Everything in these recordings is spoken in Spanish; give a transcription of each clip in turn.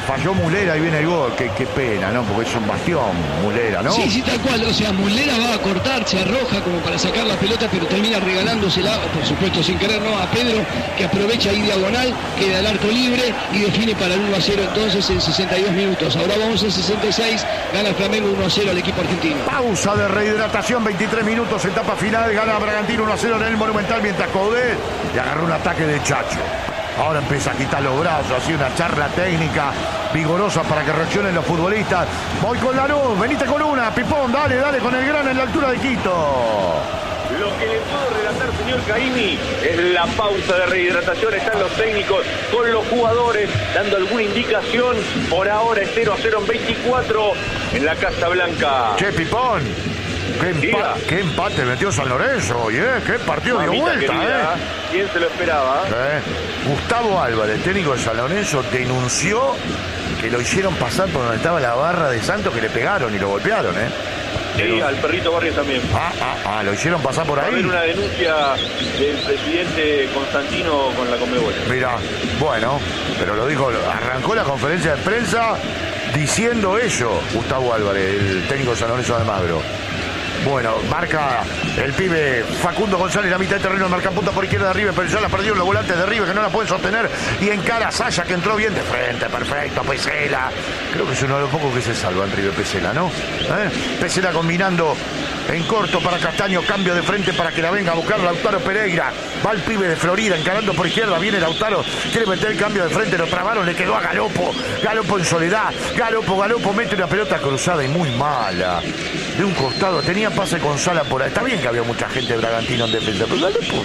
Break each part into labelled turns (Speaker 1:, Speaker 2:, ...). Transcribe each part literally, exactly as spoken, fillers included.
Speaker 1: falló Mulera y viene el gol. Qué, qué pena, ¿no? Porque es un bastión, Mulera, ¿no?
Speaker 2: Sí, sí, tal cual. O sea, Mulera va a cortar, se arroja como para sacar la pelota, pero termina regalándosela, por supuesto sin querer, ¿no? A Pedro, que aprovecha ahí diagonal, queda el arco libre y define para el uno a cero entonces en sesenta y dos minutos. Ahora vamos en sesenta y seis, gana el Flamengo uno a cero al equipo argentino.
Speaker 1: Pausa de rehidratación, veintitrés minutos, etapa final, gana Bragantino uno a cero en el Monumental, mientras Coudet le agarró un ataque de Chacho. Ahora empieza a quitar los brazos, así una charla técnica vigorosa para que reaccionen los futbolistas. Voy con Lanús, venite con una, Pipón, dale, dale con el gran en la altura de Quito.
Speaker 3: Lo que le puedo relatar, señor Caimi, es la pausa de rehidratación. Están los técnicos con los jugadores dando alguna indicación. Por ahora es cero a cero en veinticuatro en la Casa Blanca.
Speaker 1: Che, Pipón, qué, empa qué empate metió San Lorenzo hoy, ¿eh? Qué partido dio vuelta, querida, ¿eh?
Speaker 3: ¿Quién se lo esperaba?
Speaker 1: ¿Eh? Gustavo Álvarez, técnico de San Lorenzo, denunció que lo hicieron pasar por donde estaba la barra de Santos, que le pegaron y lo golpearon, ¿eh?
Speaker 3: Sí, al perrito Barrios también.
Speaker 1: Ah, ah, ah, lo hicieron pasar por ahí.
Speaker 3: Va a haber una denuncia del presidente Constantino con la Conmebol.
Speaker 1: Mira, bueno, pero lo dijo, arrancó la conferencia de prensa diciendo ello, Gustavo Álvarez, el técnico de San Lorenzo de Almagro. Bueno, marca el pibe Facundo González, la mitad de terreno, marca punta por izquierda de River, pero ya la perdieron los volantes de River que no la pueden sostener. Y encara a Saya, que entró bien de frente, perfecto, Pesela. Creo que es uno de los pocos que se salva en River, Pesela, ¿no? ¿Eh? Pesela combinando en corto para Castaño, cambio de frente para que la venga a buscar Lautaro Pereira. Va el pibe de Florida, encarando por izquierda, viene Lautaro, quiere meter el cambio de frente, lo trabaron, le quedó a Galopo. Galopo en soledad, Galopo, Galopo mete una pelota cruzada y muy mala. De un costado, tenía pase con Sala por ahí. Está bien que había mucha gente de Bragantino en defensa, pero Galopo,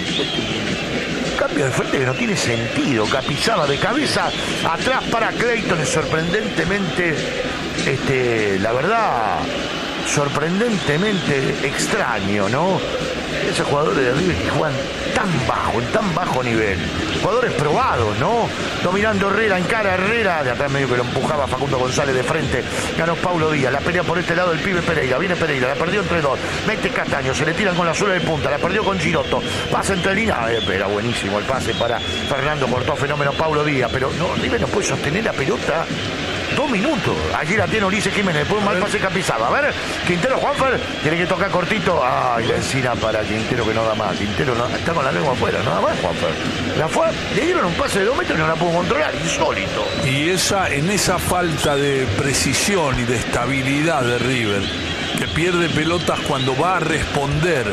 Speaker 1: cambio de frente que no tiene sentido. Capizaba de cabeza atrás para Clayton, sorprendentemente, este, la verdad, sorprendentemente extraño, ¿no? Esos jugadores de River que juegan tan bajo, en tan bajo nivel. Jugadores probados, ¿no? Dominando Herrera, encara Herrera, de atrás medio que lo empujaba Facundo González de frente. Ganó Paulo Díaz, la pelea por este lado el pibe Pereira. Viene Pereira, la perdió entre dos. Mete Castaño, se le tiran con la suela de punta, la perdió con Giroto. Pasa entre líneas, eh, era buenísimo el pase para Fernando, cortó fenómeno Paulo Díaz. Pero no, River no puede sostener la pelota dos minutos. Allí la tiene Ulises Jiménez, después un mal pase Capizaba. A ver, Quintero, Juanfer, tiene que tocar cortito. Ay, la encina para Quintero que no da más. Quintero no, está con la lengua afuera, no da más, Juanfer. La fue, le dieron un pase de dos metros y no la pudo controlar, insólito.
Speaker 4: Y esa, en esa falta de precisión y de estabilidad de River, que pierde pelotas cuando va a responder,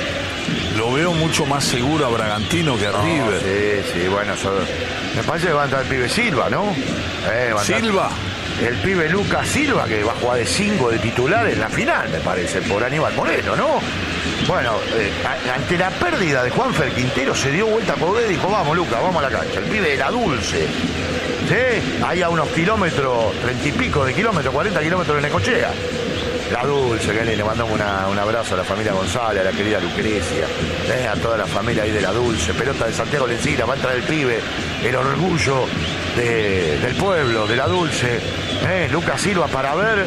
Speaker 4: lo veo mucho más seguro a Bragantino que a
Speaker 1: no,
Speaker 4: River.
Speaker 1: Sí, sí, bueno, eso, me parece que va a entrar el pibe Silva, ¿no? Eh,
Speaker 4: Silva.
Speaker 1: El pibe Lucas Silva, que va a jugar de cinco de titular en la final, me parece, por Aníbal Moreno, ¿no? Bueno, eh, ante la pérdida de Juanfer Quintero, se dio vuelta a Coudet y dijo, vamos, Lucas, vamos a la cancha. El pibe de la Dulce, ¿sí? Ahí a unos kilómetros, treinta y pico de kilómetros, cuarenta kilómetros de Necochea. La Dulce, que le mandamos una, un abrazo a la familia González, a la querida Lucrecia, eh, a toda la familia ahí de la Dulce. Pelota de Santiago Lencina, va a entrar el pibe, el orgullo de, del pueblo, de la Dulce. Eh, Lucas Silva, para ver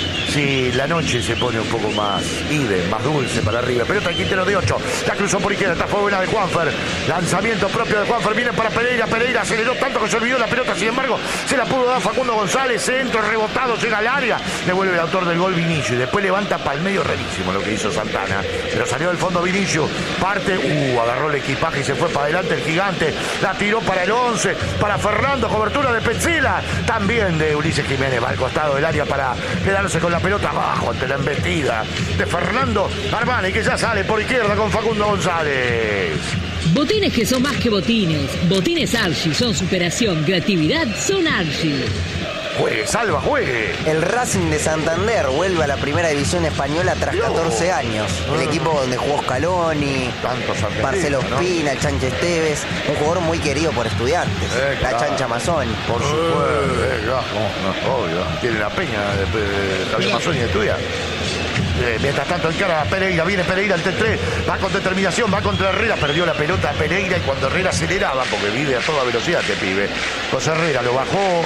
Speaker 1: si la noche se pone un poco más idem, más dulce para arriba. Pelota de Quintero de ocho, la cruzó por izquierda, está fue buena de Juanfer. Lanzamiento propio de Juanfer, viene para Pereira, Pereira aceleró tanto que se olvidó la pelota, sin embargo, se la pudo dar Facundo González, centro, rebotado, llega al área, devuelve el autor del gol Vinicio, y después levanta para el medio, rarísimo lo que hizo Santana, pero salió del fondo Vinicio, parte, uh, agarró el equipaje y se fue para adelante el gigante, la tiró para el once, para Fernando, cobertura de Petzela, también de Ulises Jiménez, va al costado del área para quedarse con la pelota abajo ante la embestida de Fernando Armani, que ya sale por izquierda con Facundo González.
Speaker 5: Botines que son más que botines. Botines Archie son superación, creatividad, son Archie.
Speaker 1: Juegue, Salva, juegue.
Speaker 6: El Racing de Santander vuelve a la primera división española tras catorce años. El equipo donde jugó Scaloni, Marcelo Espina, ¿no? Chancha Esteves, un jugador muy querido por Estudiantes, eh, la claro. Chancha Mazzoni.
Speaker 1: Por supuesto, eh, claro, no, no, obvio. Tiene la peña de, de, de Javier Mazzoni de Estudiantes. Eh, mientras tanto encara a Pereira, viene Pereira el T tres, va con determinación, va contra Herrera, perdió la pelota a Pereira y cuando Herrera aceleraba, porque vive a toda velocidad este pibe, José Herrera lo bajó,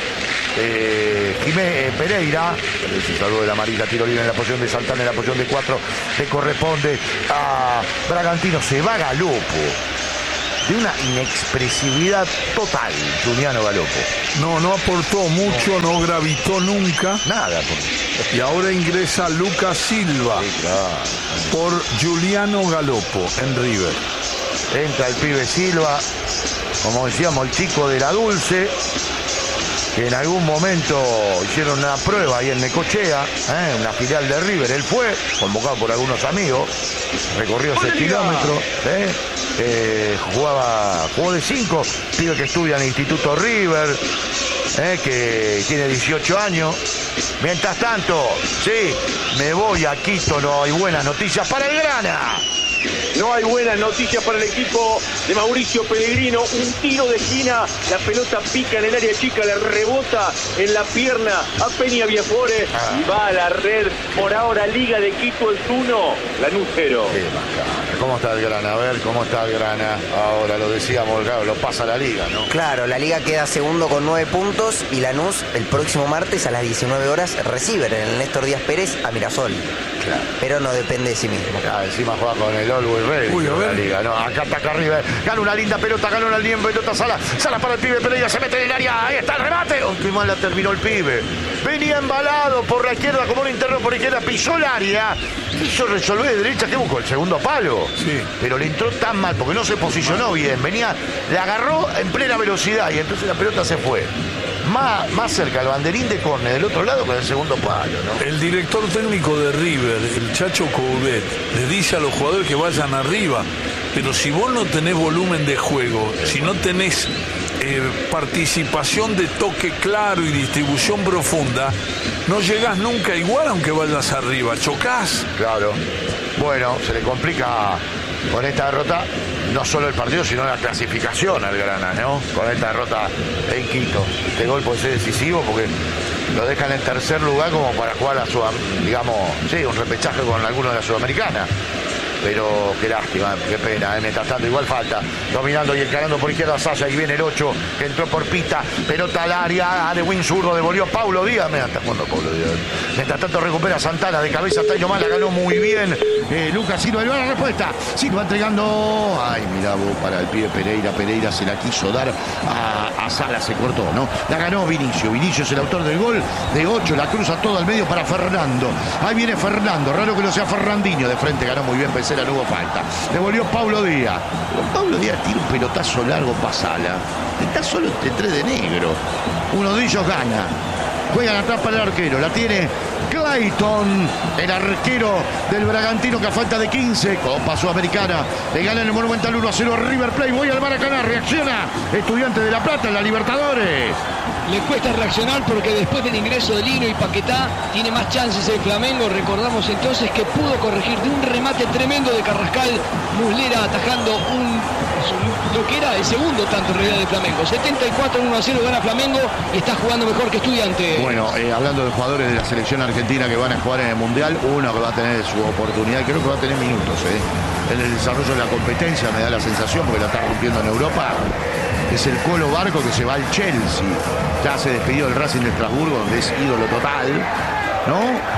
Speaker 1: eh, Jiménez, eh, Pereira, se salvó de la amarilla, tiro libre en la posición de Santana, en la posición de cuatro, le corresponde a Bragantino, se va Galopo. de una inexpresividad total, Giuliano Galopo.
Speaker 4: No, no aportó mucho, no, no gravitó nunca.
Speaker 1: Nada. Por...
Speaker 4: Y ahora ingresa Lucas Silva
Speaker 1: sí, claro.
Speaker 4: por Giuliano Galopo en River.
Speaker 1: Entra el pibe Silva, como decíamos, el chico de la Dulce, que en algún momento hicieron una prueba ahí en Necochea, ¿eh? Una filial de River. Él fue, convocado por algunos amigos, recorrió ese kilómetro, ¿eh? Eh, jugaba, jugó de cinco, pibe que estudia en el Instituto River, ¿eh? Que tiene dieciocho años. Mientras tanto, sí, me voy a Quito, no hay buenas noticias para el Grana.
Speaker 3: No hay buenas noticias para el equipo de Mauricio Pellegrino. Un tiro de esquina, la pelota pica en el área chica, le rebota en la pierna a Peña Viafore ah. y va a la red. Por ahora Liga de Quito es uno, Lanús cero.
Speaker 1: ¿Cómo está el Grana? A ver, ¿cómo está el Grana? Ahora lo decíamos, claro, lo pasa la Liga, ¿no?
Speaker 6: Claro, la Liga queda segundo con nueve puntos y Lanús el próximo martes a las diecinueve horas recibe en el Néstor Díaz Pérez a Mirasol. Claro. Pero no depende de sí mismo.
Speaker 1: Ah, encima juega con el Always Ready. Uy, a ver. La Liga. No, acá está acá arriba. Gana una linda pelota, ganó una linda pelota. Sala, Sala para el pibe Pereira, se mete en el área. Ahí está el remate. Oh, qué mal la terminó el pibe. Venía embalado por la izquierda, como un interno por izquierda, pisó el área. Quiso resolver de derecha, que buscó el segundo palo. Sí. Pero le entró tan mal porque no se posicionó bien. Venía, le agarró en plena velocidad y entonces la pelota se fue. Más, más cerca el banderín de córner del otro lado que del segundo palo, ¿no?
Speaker 4: El director técnico de River, el Chacho Coudet, le dice a los jugadores que vayan arriba, pero si vos no tenés volumen de juego, si no tenés eh, participación de toque claro y distribución profunda, no llegás nunca igual aunque vayas arriba, chocás.
Speaker 1: Claro. Bueno, se le complica con esta derrota no solo el partido, sino la clasificación al Grana, ¿no? Con esta derrota en Quito. Este gol puede ser decisivo porque lo dejan en tercer lugar como para jugar a su, digamos, sí, un repechaje con alguno de la Sudamericana. Pero qué lástima, qué pena, ¿eh? Mientras tanto igual falta, dominando y encarando por izquierda Sasha, y viene el ocho, que entró por Pita, pelota al área, de Win zurdo, devolvió Paulo Díaz, me está jugando Paulo Díaz. Mientras tanto recupera Santana, de cabeza está nomás, la ganó muy bien, eh, Lucas Silva, la respuesta, Silva entregando, ay mira vos, para el pibe Pereira, Pereira se la quiso dar a, a Sala, se cortó, ¿no? La ganó Vinicio, Vinicio es el autor del gol, de ocho, la cruza todo al medio para Fernando, ahí viene Fernando, raro que no sea Fernandinho, de frente ganó muy bien, pensé no hubo falta. Devolvió Paulo Díaz. Paulo Díaz tira un pelotazo largo para Sala. Está solo entre tres de negro. Uno de ellos gana. Juegan atrás para el arquero. La tiene Clayton, el arquero del Bragantino, que a falta de quince, Copa Sudamericana, le gana en el Monumental uno a cero River Plate. Voy al Maracaná, reacciona Estudiantes de La Plata en la Libertadores.
Speaker 2: Le cuesta reaccionar porque después del ingreso de Lino y Paquetá tiene más chances el Flamengo. Recordamos entonces que pudo corregir de un remate tremendo de Carrascal, Muslera atajando un, lo que era el segundo tanto en realidad de Flamengo. setenta y cuatro uno a cero gana Flamengo y está jugando mejor que Estudiantes.
Speaker 1: Bueno, eh, hablando de jugadores de la selección argentina que van a jugar en el Mundial, uno que va a tener su oportunidad, creo que va a tener minutos eh, en el desarrollo de la competencia, me da la sensación, porque la está rompiendo en Europa, es el Colo Barco, que se va al Chelsea. Ya se despidió del Racing de Estrasburgo, donde es ídolo total, ¿no?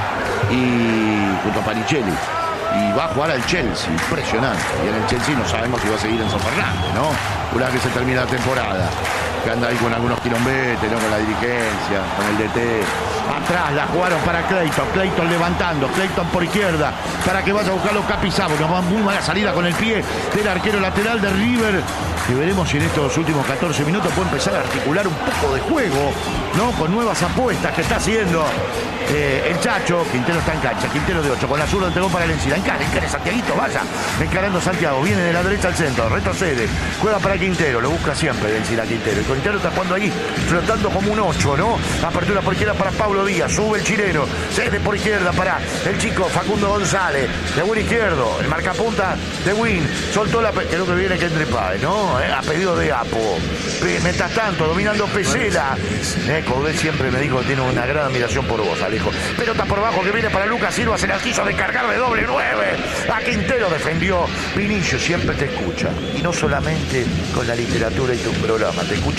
Speaker 1: Y junto a Panicelli. Y va a jugar al Chelsea, impresionante. Y en el Chelsea no sabemos si va a seguir en San Fernando, ¿no? Una vez que se termina la temporada, que anda ahí con algunos quilombetes, ¿no? Con la dirigencia, con el D T. Atrás la jugaron para Clayton, Clayton levantando, Clayton por izquierda, para que vaya a buscarlo Capizabo, que va muy mala salida con el pie del arquero lateral de River, que veremos si en estos últimos catorce minutos puede empezar a articular un poco de juego, ¿no? Con nuevas apuestas que está haciendo eh, el Chacho. Quintero está en cancha, Quintero de ocho, con la zurda entregó para el Encina, encare, encare, Santiaguito, vaya, encarando Santiago, viene de la derecha al centro, retrocede, juega para Quintero, lo busca siempre el Encina Quintero, el Quintero está jugando ahí, flotando como un ocho, ¿no? Apertura por izquierda para Pablo Díaz, sube el chileno, cede por izquierda para el chico Facundo González, de buen izquierdo, el marcapunta de Win, soltó la, creo que viene Kendry Páez, ¿no? Eh, a pedido de Apo. Mientras tanto, dominando Pesela, eh, Coudet siempre me dijo que tiene una gran admiración por vos, Alejo. Pelota por abajo que viene para Lucas Silva, se la quiso descargar de doble nueve, a Quintero defendió, Vinicio siempre te escucha, y no solamente con la literatura y tu programa, te escucha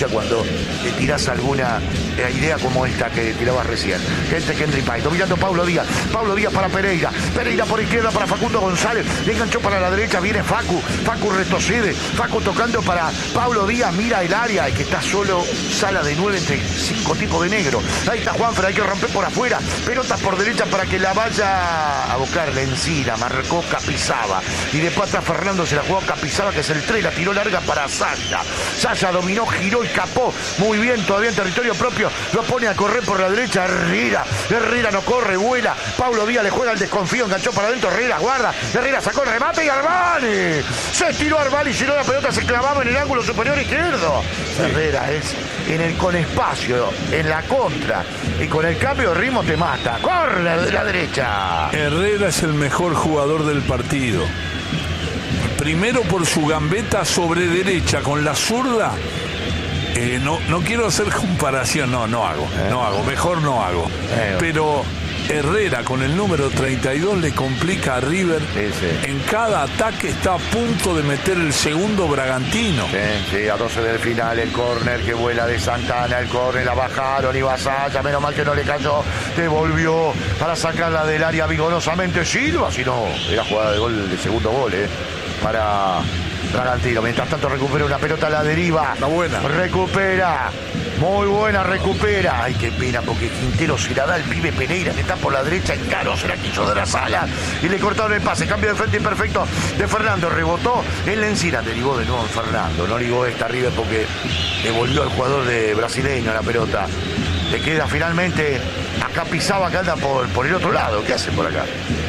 Speaker 1: derecha cuando te tirás alguna eh, idea como esta que tirabas recién. Gente Kendry Páez, dominando Paulo Díaz. Paulo Díaz para Pereira. Pereira por izquierda para Facundo González. Le enganchó para la derecha, viene Facu. Facu retrocede. Facu tocando para Paulo Díaz, mira el área y que está solo, sala de nueve entre cinco tipos de negro. Ahí está Juanfer, hay que romper por afuera. Pelotas por derecha para que la vaya a buscar Lencina. Marcó Capizaba. Y después atrás Fernando se la jugó a Capizaba, que es el tres, la tiró larga para Saya. Saya dominó, giró y capó. Muy bien, todavía en territorio propio. Lo pone a correr por la derecha Herrera. Herrera no corre, vuela. Paulo Díaz le juega el desconfío, enganchó para adentro. Herrera guarda. Herrera sacó el remate y Armani. Se estiró Armani, giró la pelota, se clavaba en el ángulo superior izquierdo. Sí. Herrera es en el con espacio, en la contra. Y con el cambio de ritmo te mata. Corre de la derecha.
Speaker 4: Herrera es el mejor jugador del partido. Primero por su gambeta sobre derecha con la zurda. Eh, no, no quiero hacer comparación, no, no hago, eh. no hago, mejor no hago. Eh. Pero Herrera con el número treinta y dos le complica a River. Sí, sí. En cada ataque está a punto de meter el segundo Bragantino.
Speaker 1: Sí, sí, a doce del final, el córner que vuela de Santana, el córner, la bajaron y Vasalla, menos mal que no le cayó, devolvió para sacarla del área vigorosamente Silva, si no, era jugada de gol, de segundo gol, eh, para Bragantino. Mientras tanto recupera una pelota a la deriva.
Speaker 4: Está buena.
Speaker 1: Recupera. Muy buena, recupera. Ay, qué pena, porque Quintero se la da al pibe Pereira, que está por la derecha, y Caro se la quiso de la sala. Y le cortaron el pase. Cambio de frente imperfecto de Fernando. Rebotó en la encina. Derivó de nuevo en Fernando. No ligó esta River porque devolvió al jugador de brasileño la pelota. Le queda finalmente a Capizaba, que anda por, por el otro lado. ¿Qué hace por acá?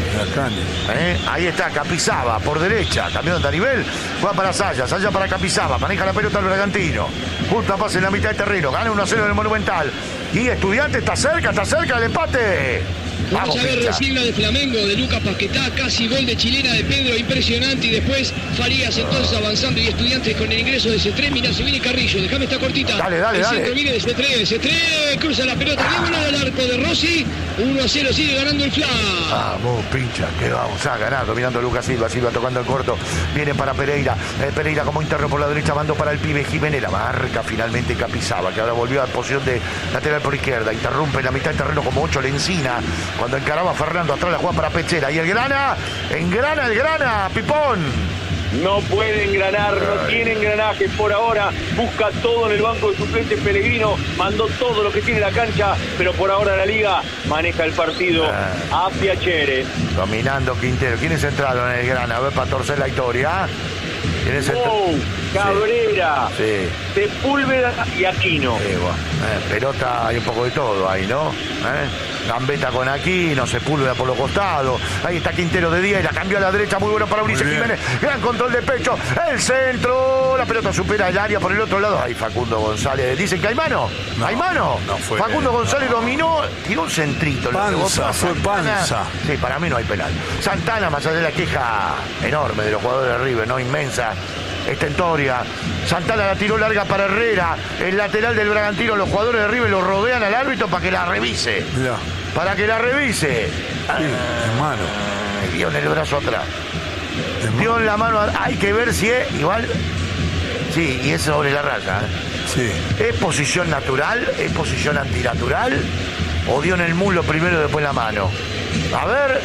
Speaker 1: ¿Eh? Ahí está Capizaba por derecha, cambiando de nivel, juega para Saya, Saya para Capizaba, maneja la pelota el Bragantino, punto a pase en la mitad del terreno, gana uno a cero en el Monumental. Y Estudiante está cerca, está cerca del empate.
Speaker 2: Vamos, Vamos a ver recién la de Flamengo, de Lucas Paquetá, casi gol de chilena de Pedro, impresionante. Y después Farías entonces avanzando y Estudiantes con el ingreso de C tres. Mirá, se viene Carrillo, déjame esta cortita.
Speaker 1: Dale, dale,
Speaker 2: el
Speaker 1: dale.
Speaker 2: Centro viene de C tres, C tres cruza la pelota, diagonal al arco de Rossi. uno a cero, sigue ganando el Fla.
Speaker 1: Vamos, pincha, que vamos a ganar, dominando Lucas Silva, Silva tocando el corto, viene para Pereira, eh, Pereira como interno por la derecha, mando para el pibe Jiménez, la marca finalmente Capizaba, que ahora volvió a posición de lateral por izquierda, interrumpe en la mitad del terreno como ocho Lencina, cuando encaraba a Fernando, atrás la juega para Pechera, y el Grana, engrana el Grana, Pipón.
Speaker 3: No puede engranar, no tiene engranaje por ahora, busca todo en el banco de suplentes. Pellegrino mandó todo lo que tiene la cancha, pero por ahora la Liga maneja el partido ah. a Piacere.
Speaker 1: Dominando Quintero. ¿Quiénes entraron en el Grana? A ver, para torcer la historia. ¿Quiénes
Speaker 3: oh, Cabrera,
Speaker 1: sí.
Speaker 3: Sepúlveda y Aquino.
Speaker 1: Sí, bueno. eh, pelota, hay un poco de todo ahí, ¿no? ¿Eh? Gambetta con Aquino, Sepúlveda por los costados. Ahí está Quintero de día y la cambió a la derecha. Muy bueno para Ulises Jiménez. Gran control de pecho. El centro. La pelota supera el área por el otro lado. Ahí Facundo González. Dicen que hay mano. No, ¿Hay mano?
Speaker 4: No fue,
Speaker 1: Facundo González
Speaker 4: no.
Speaker 1: dominó. Tiró un centrito.
Speaker 4: Panza, fue panza.
Speaker 1: Sí, para mí no hay penal. Santana, más allá de la queja enorme de los jugadores de River, ¿no? Inmensa. Estentoria. Santana la tiró larga para Herrera. El lateral del Bragantino. Los jugadores de River lo rodean al árbitro para que la revise.
Speaker 4: Ya.
Speaker 1: Para que la revise.
Speaker 4: Sí, hermano.
Speaker 1: Dio en el brazo atrás. Dio en la mano. Hay que ver si es igual. Sí, y es sobre la raya. ¿eh?
Speaker 4: Sí.
Speaker 1: ¿Es posición natural? ¿Es posición antinatural? ¿O dio en el muslo primero y después la mano? A ver.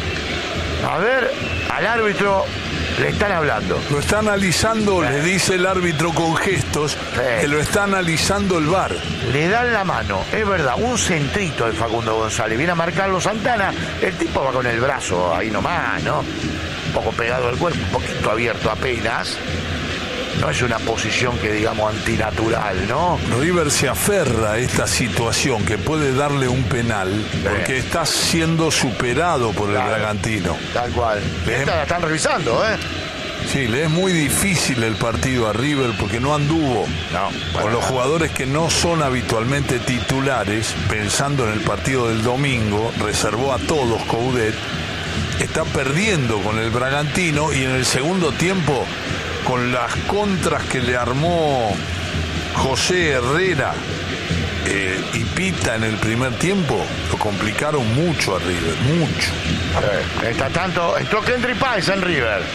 Speaker 1: A ver. Al árbitro le están hablando.
Speaker 4: Lo está analizando, sí. Le dice el árbitro con gestos, sí. Que lo está analizando el V A R.
Speaker 1: Le dan la mano, es verdad, un centrito de Facundo González. Viene a marcarlo Santana, el tipo va con el brazo ahí nomás, ¿no? Un poco pegado al cuerpo, un poquito abierto apenas. No es una posición que digamos antinatural, ¿no?
Speaker 4: River se aferra a esta situación que puede darle un penal, sí. Porque está siendo superado por claro. El Bragantino.
Speaker 1: Tal cual. Le la están revisando, ¿eh?
Speaker 4: Sí, le es muy difícil el partido a River porque no anduvo no, con los jugadores que no son habitualmente titulares, pensando en el partido del domingo, reservó a todos Coudet, está perdiendo con el Bragantino y en el segundo tiempo, con las contras que le armó José Herrera eh, y Pita en el primer tiempo, lo complicaron mucho a River, mucho.
Speaker 1: Está tanto, entró Kendry Páez en River.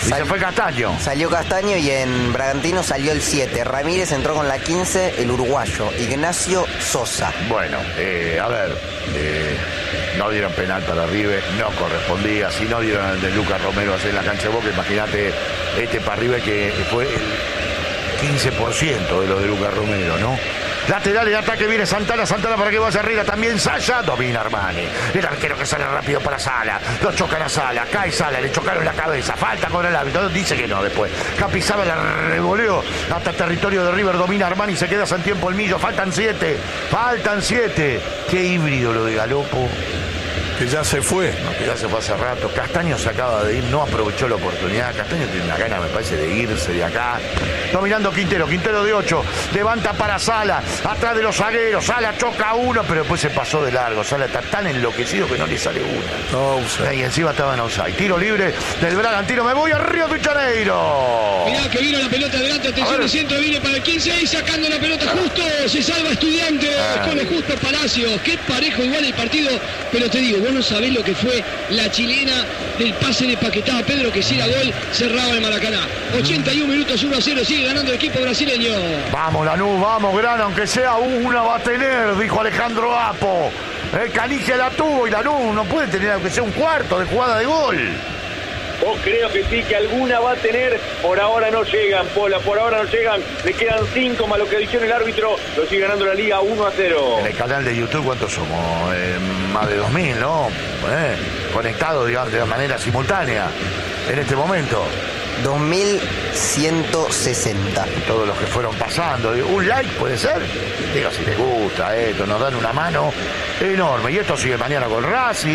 Speaker 1: Y Sal, se fue Castaño.
Speaker 6: Salió Castaño y en Bragantino salió el siete. Ramírez entró con la quince, el uruguayo. Ignacio Sosa.
Speaker 1: Bueno, eh, a ver, eh, no dieron penal para River, no correspondía. Si no dieron el de Lucas Romero hacer la cancha de Boca, imagínate este para River que fue el quince por ciento de lo de Lucas Romero, ¿no? Lateral en ataque viene Santana, Santana para que vaya arriba también Sala, domina Armani, el arquero que sale rápido para Sala, lo chocan a Sala, cae Sala, le chocaron la cabeza, falta con el árbitro, dice que no después, Capizaba la revoleó hasta territorio de River, domina Armani, se queda Santiago Polmillo, faltan siete, faltan siete, qué híbrido lo de Galopo.
Speaker 4: Que ya se fue.
Speaker 1: No, que ya se fue hace rato. Castaño se acaba de ir, no aprovechó la oportunidad. Castaño tiene una gana, me parece, de irse de acá. Dominando Quintero, Quintero de ocho. Levanta para Sala, atrás de los zagueros. Sala choca a uno, pero después se pasó de largo. Sala está tan enloquecido que no le sale una.
Speaker 4: No,
Speaker 1: y encima estaba en offside. Tiro libre del Bragantino. Me voy a Río de Janeiro.
Speaker 2: Mirá que vino la pelota adelante. Atención de centro, viene para el quince y sacando la pelota justo. Se salva Estudiantes con el justo Palacio. Qué parejo igual el partido, pero te digo, vos no sabés lo que fue la chilena del pase de Paquetá a Pedro, que si era gol cerraba el Maracaná. ochenta y uno minutos, uno a cero, sigue ganando el equipo brasileño.
Speaker 1: Vamos Lanús, vamos Gran, aunque sea una va a tener, dijo Alejandro Apo. El Canigia la tuvo y Lanús no puede tener aunque sea un cuarto de jugada de gol.
Speaker 3: Vos creo que sí, que alguna va a tener, por ahora no llegan, Pola, por ahora no llegan, le quedan cinco más lo que dijo el árbitro, lo sigue ganando la liga uno a cero.
Speaker 1: En el canal de YouTube, ¿cuántos somos? Eh, más de dos mil, ¿no? Eh, conectados, digamos, de manera simultánea, en este momento.
Speaker 6: dos mil ciento sesenta.
Speaker 1: Todos los que fueron pasando, un like puede ser, diga si les gusta esto, nos dan una mano enorme, y esto sigue mañana con Racing,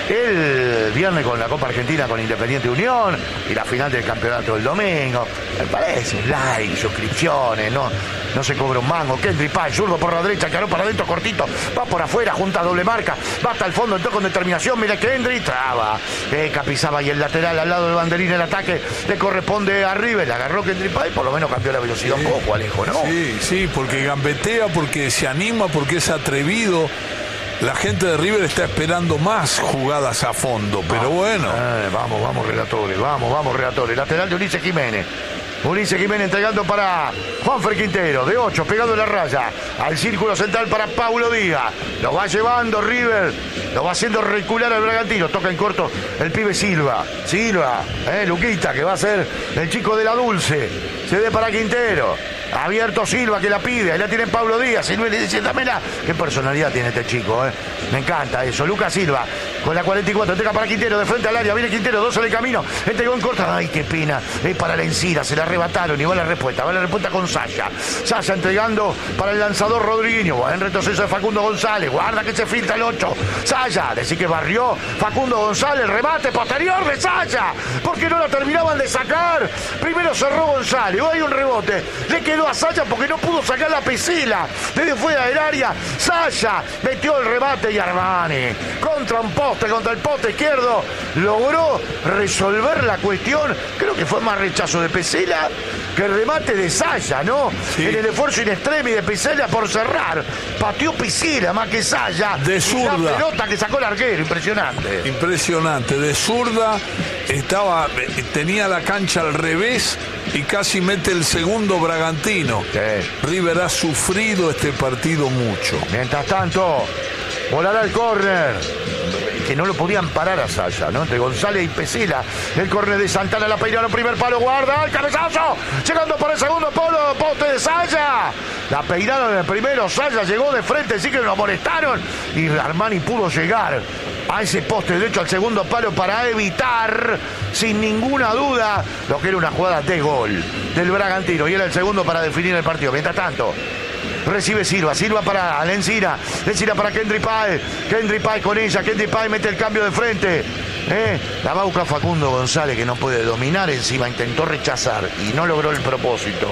Speaker 1: el viernes con la Copa Argentina con Independiente Unión y la final del campeonato del domingo. Me parece, like, suscripciones, no, no se cobra un mango. Kendry Pay, zurdo por la derecha, Caró para adentro, cortito, va por afuera, junta doble marca, va hasta el fondo, entró con determinación, mira Kendry, traba, eh, Capizaba y el lateral al lado del banderín, el ataque le corresponde a River, le agarró Kendry Pay, por lo menos cambió la velocidad sí, un poco, Alejo, ¿no?
Speaker 4: Sí, sí, porque gambetea, porque se anima, porque es atrevido. La gente de River está esperando más jugadas a fondo, pero
Speaker 1: vamos,
Speaker 4: bueno.
Speaker 1: Eh, vamos, vamos, relatores, vamos, vamos, relatores. Lateral de Ulises Jiménez. Ulises Jiménez entregando para Juanfer Quintero, de ocho, pegado en la raya. Al círculo central para Paulo Díaz. Lo va llevando River, lo va haciendo recular al Bragantino. Toca en corto el pibe Silva. Silva, eh, Luquita, que va a ser el chico de la Dulce. Se ve para Quintero. Abierto Silva que la pide, ahí la tiene Pablo Díaz, Silva le dice, dámela. Qué personalidad tiene este chico, eh. Me encanta eso. Lucas Silva con la cuarenta y cuatro, entrega para Quintero, de frente al área, viene Quintero, dos en el camino, entregó en corta, ay qué pena, es para la Encina, se la arrebataron y va la respuesta, va la respuesta con Sasha. Sasha entregando para el lanzador Rodriguinho, en retroceso de Facundo González, guarda que se filtra el ocho. Sasha, decir que barrió Facundo González, remate posterior de Sasha, porque no lo terminaban de sacar. Primero cerró González, hoy hay un rebote, le quedó a Sasha porque no pudo sacar la Pesela desde fuera del área. Sasha metió el remate y Armani contra un poste, contra el poste izquierdo, logró resolver la cuestión. Creo que fue más rechazo de Pesela que el remate de Sasha, ¿no? Sí. En el esfuerzo in extremis de Pesela por cerrar, pateó Pesela más que Sasha.
Speaker 4: De zurda.
Speaker 1: La pelota que sacó el arquero, impresionante.
Speaker 4: Impresionante, de zurda, estaba, tenía la cancha al revés y casi mete el segundo Bragantino.
Speaker 1: Sí.
Speaker 4: River ha sufrido este partido mucho.
Speaker 1: Mientras tanto, volará el córner, que no lo podían parar a Sasha, ¿no? Entre González y Pesela. El córner de Santana, la peinaron, primer palo, guarda, el cabezazo, llegando por el segundo polo, poste de Sasha. La peinaron en el primero, Sasha llegó de frente, sí que lo molestaron y Armani pudo llegar a ese poste derecho al segundo palo para evitar, sin ninguna duda, lo que era una jugada de gol del Bragantino. Y era el segundo para definir el partido. Mientras tanto, recibe Silva, Silva para Lencina, Lencina para Kendry Pay, Kendry Pay con ella, Kendry Pay mete el cambio de frente. ¿Eh? La va a buscar Facundo González, que no puede dominar, encima intentó rechazar y no logró el propósito.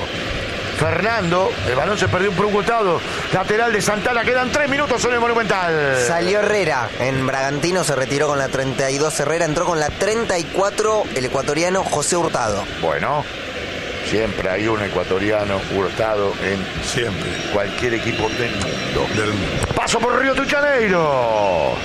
Speaker 1: Fernando, el balón se perdió por un costado, lateral de Santana, quedan tres minutos en el Monumental.
Speaker 6: Salió Herrera, en Bragantino se retiró con la treinta y dos Herrera, entró con la treinta y cuatro el ecuatoriano José Hurtado.
Speaker 1: Bueno, siempre hay un ecuatoriano Hurtado en
Speaker 4: siempre
Speaker 1: cualquier equipo del mundo.
Speaker 4: Del mundo.
Speaker 1: Paso por Río de Janeiro.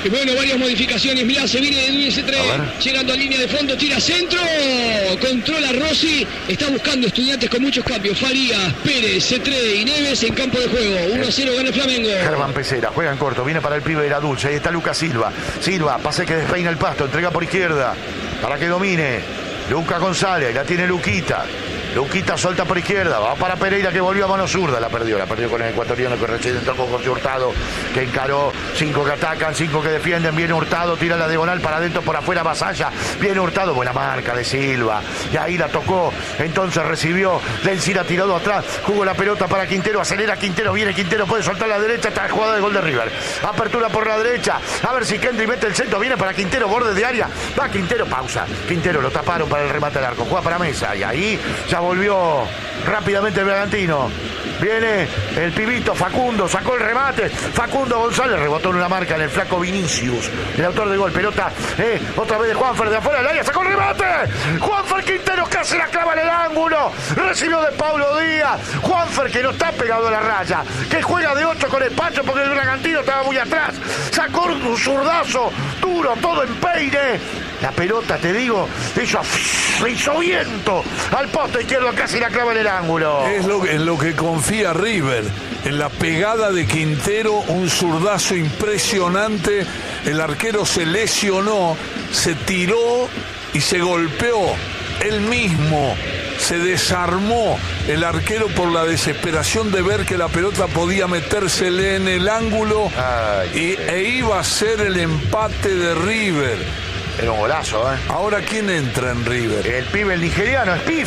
Speaker 2: Y bueno, varias modificaciones. Mirá, se viene de Núñez C tres, llegando a línea de fondo, tira centro, controla Rossi, está buscando Estudiantes con muchos cambios. Farías, Pérez, C tres y Neves en campo de juego. uno a cero gana el Flamengo.
Speaker 1: Germán Pesera, juega en corto, viene para el pibe de la Dulce. Ahí está Lucas Silva. Silva, pase que despeina el pasto, entrega por izquierda para que domine Luca González. Ahí la tiene Luquita. Luquita solta por izquierda, va para Pereira que volvió a mano zurda, la perdió, la perdió con el ecuatoriano que recién entró con José Hurtado, que encaró, cinco que atacan, cinco que defienden, viene Hurtado, tira la diagonal para adentro, por afuera, Vasalla, viene Hurtado, buena marca de Silva, y ahí la tocó, entonces recibió, Lencina tirado atrás, jugó la pelota para Quintero, acelera Quintero, viene Quintero, puede soltar la derecha, está jugada de gol de River, apertura por la derecha, a ver si Kendry mete el centro, viene para Quintero, borde de área, va Quintero, pausa, Quintero lo taparon para el remate al arco, juega para Mesa, y ahí ya volvió rápidamente el Bragantino. Viene el pibito Facundo, sacó el remate. Facundo González rebotó en una marca en el flaco Vinicius, el autor del gol. Pelota, eh, otra vez de Juanfer de afuera del área, sacó el remate. Juanfer Quintero casi la clava en el ángulo. Recibió de Pablo Díaz. Juanfer que no está pegado a la raya, que juega de ocho con el Pacho porque el Bragantino estaba muy atrás. Sacó un zurdazo duro, todo en peine. La pelota, te digo, hizo, hizo viento al poste izquierdo, casi la clava en el ángulo.
Speaker 4: Es lo, en lo que confía River, en la pegada de Quintero, un zurdazo impresionante. El arquero se lesionó, se tiró y se golpeó. Él mismo se desarmó el arquero por la desesperación de ver que la pelota podía metérsele en el ángulo. Ay, y, e iba a ser el empate de River.
Speaker 1: Era un golazo, ¿eh?
Speaker 4: Ahora, ¿quién entra en River?
Speaker 1: El pibe, el nigeriano, Spiff.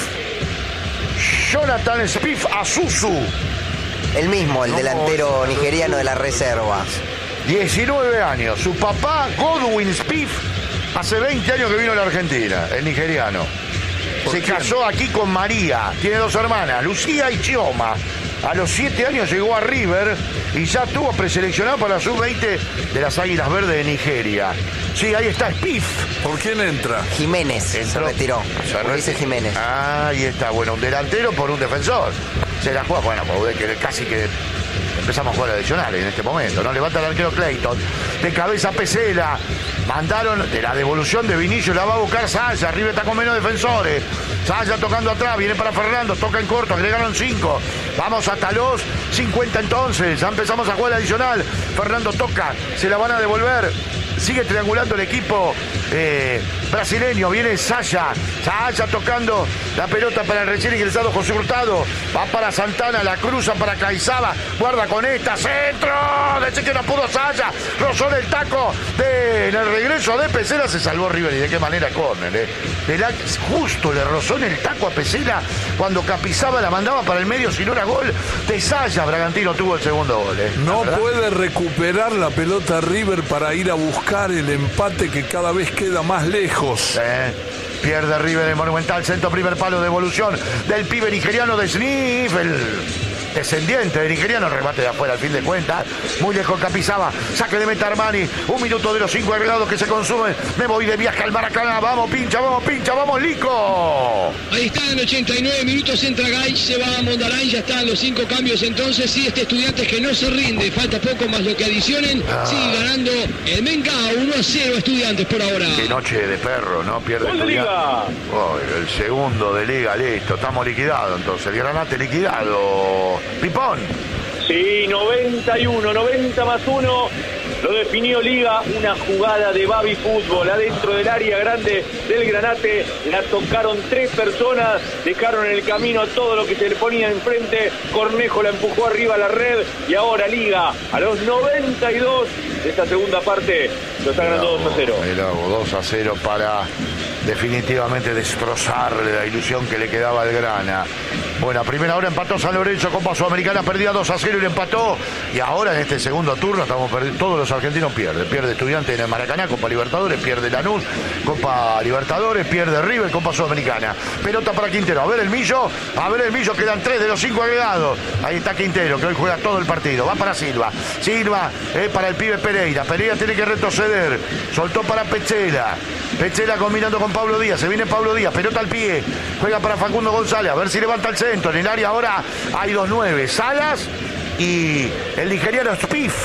Speaker 1: Jonathan Spiff Asuzu.
Speaker 6: El mismo, el
Speaker 1: no,
Speaker 6: delantero
Speaker 1: no,
Speaker 6: nigeriano
Speaker 1: no,
Speaker 6: de la reserva.
Speaker 1: diecinueve años. Su papá, Godwin Spiff, hace veinte años que vino a la Argentina, el nigeriano. Se quién? casó aquí con María. Tiene dos hermanas, Lucía y Chioma. A los siete años llegó a River y ya estuvo preseleccionado para la sub veinte de las Águilas Verdes de Nigeria. Sí, ahí está Spiff.
Speaker 4: ¿Por quién entra?
Speaker 6: Jiménez. Entró. Se retiró.
Speaker 1: Se
Speaker 6: dice Jiménez.
Speaker 1: Ah, ahí está. Bueno, un delantero por un defensor. Se la juega, bueno, pues, casi que empezamos a jugar adicionales en este momento, ¿no? Levanta el arquero Clayton. De cabeza Pesela. Mandaron de la devolución de Vinicius, la va a buscar Saya. River está con menos defensores. Saya tocando atrás, viene para Fernando, toca en corto, agregaron cinco. Vamos hasta los cincuenta entonces. Ya empezamos a jugar adicional. Fernando toca, se la van a devolver. Sigue triangulando el equipo eh, brasileño. Viene Saya. Saya tocando la pelota para el recién ingresado José Hurtado. Va para Santana, la cruza para Caizaba. Guarda con esta, centro. Desde que no pudo Saya. Rozó en el taco de, en el regreso de Pesela. Se salvó River. ¿Y de qué manera córner? Eh? De la, justo le rozó en el taco a Pesela cuando Capizaba la mandaba para el medio. Si no era gol de Saya, Bragantino tuvo el segundo gol. Eh.
Speaker 4: No puede recuperar la pelota River para ir a buscar el empate que cada vez queda más lejos.
Speaker 1: Eh, pierde River el Monumental, centro primer palo, devolución del pibe nigeriano de Sniff, el descendiente de nigeriano, remate de afuera al fin de cuentas, muy lejos Capizaba, saque de meta Armani, un minuto de los cinco agregados que se consumen, me voy de viaje al Maracaná, vamos pincha, vamos pincha, vamos Lico.
Speaker 2: Ahí están, ochenta y nueve minutos, entra Gaich, se va a Mondarán, ya están los cinco cambios entonces, sí, este estudiante que no se rinde, falta poco más lo que adicionen, ah. sigue ganando el Menca, uno a cero Estudiantes por ahora.
Speaker 1: Qué noche de perro, ¿no? Pierde
Speaker 3: el Liga.
Speaker 1: Oh, el segundo de Liga, listo, estamos liquidados entonces, el Granate liquidado. Pipón.
Speaker 3: Sí, noventa y uno, noventa más uno. Lo definió Liga, una jugada de Babi Fútbol adentro del área grande del Granate. La tocaron tres personas, dejaron en el camino todo lo que se le ponía enfrente. Cornejo la empujó arriba a la red y ahora Liga a los noventa y dos de esta segunda parte lo está ganando dos a cero.
Speaker 1: El dos a cero para definitivamente destrozarle la ilusión que le quedaba al Grana. Bueno, a primera hora empató San Lorenzo, Copa Sudamericana, perdía dos a cero y le empató. Y ahora en este segundo turno estamos perdiendo, todos los argentinos pierden. Pierde Estudiantes en el Maracaná, Copa Libertadores, pierde Lanús, Copa Libertadores, pierde River, Copa Sudamericana. Pelota para Quintero, a ver el Millo, a ver el Millo, quedan tres de los cinco agregados. Ahí está Quintero, que hoy juega todo el partido. Va para Silva, Silva eh, para el pibe Pereira. Pereira tiene que retroceder, soltó para Pechela. Pechela combinando con Pablo Díaz, se viene Pablo Díaz, pelota al pie, juega para Facundo González, a ver si levanta el centro, en el área ahora hay dos nueve, Salas y el nigeriano Spiff.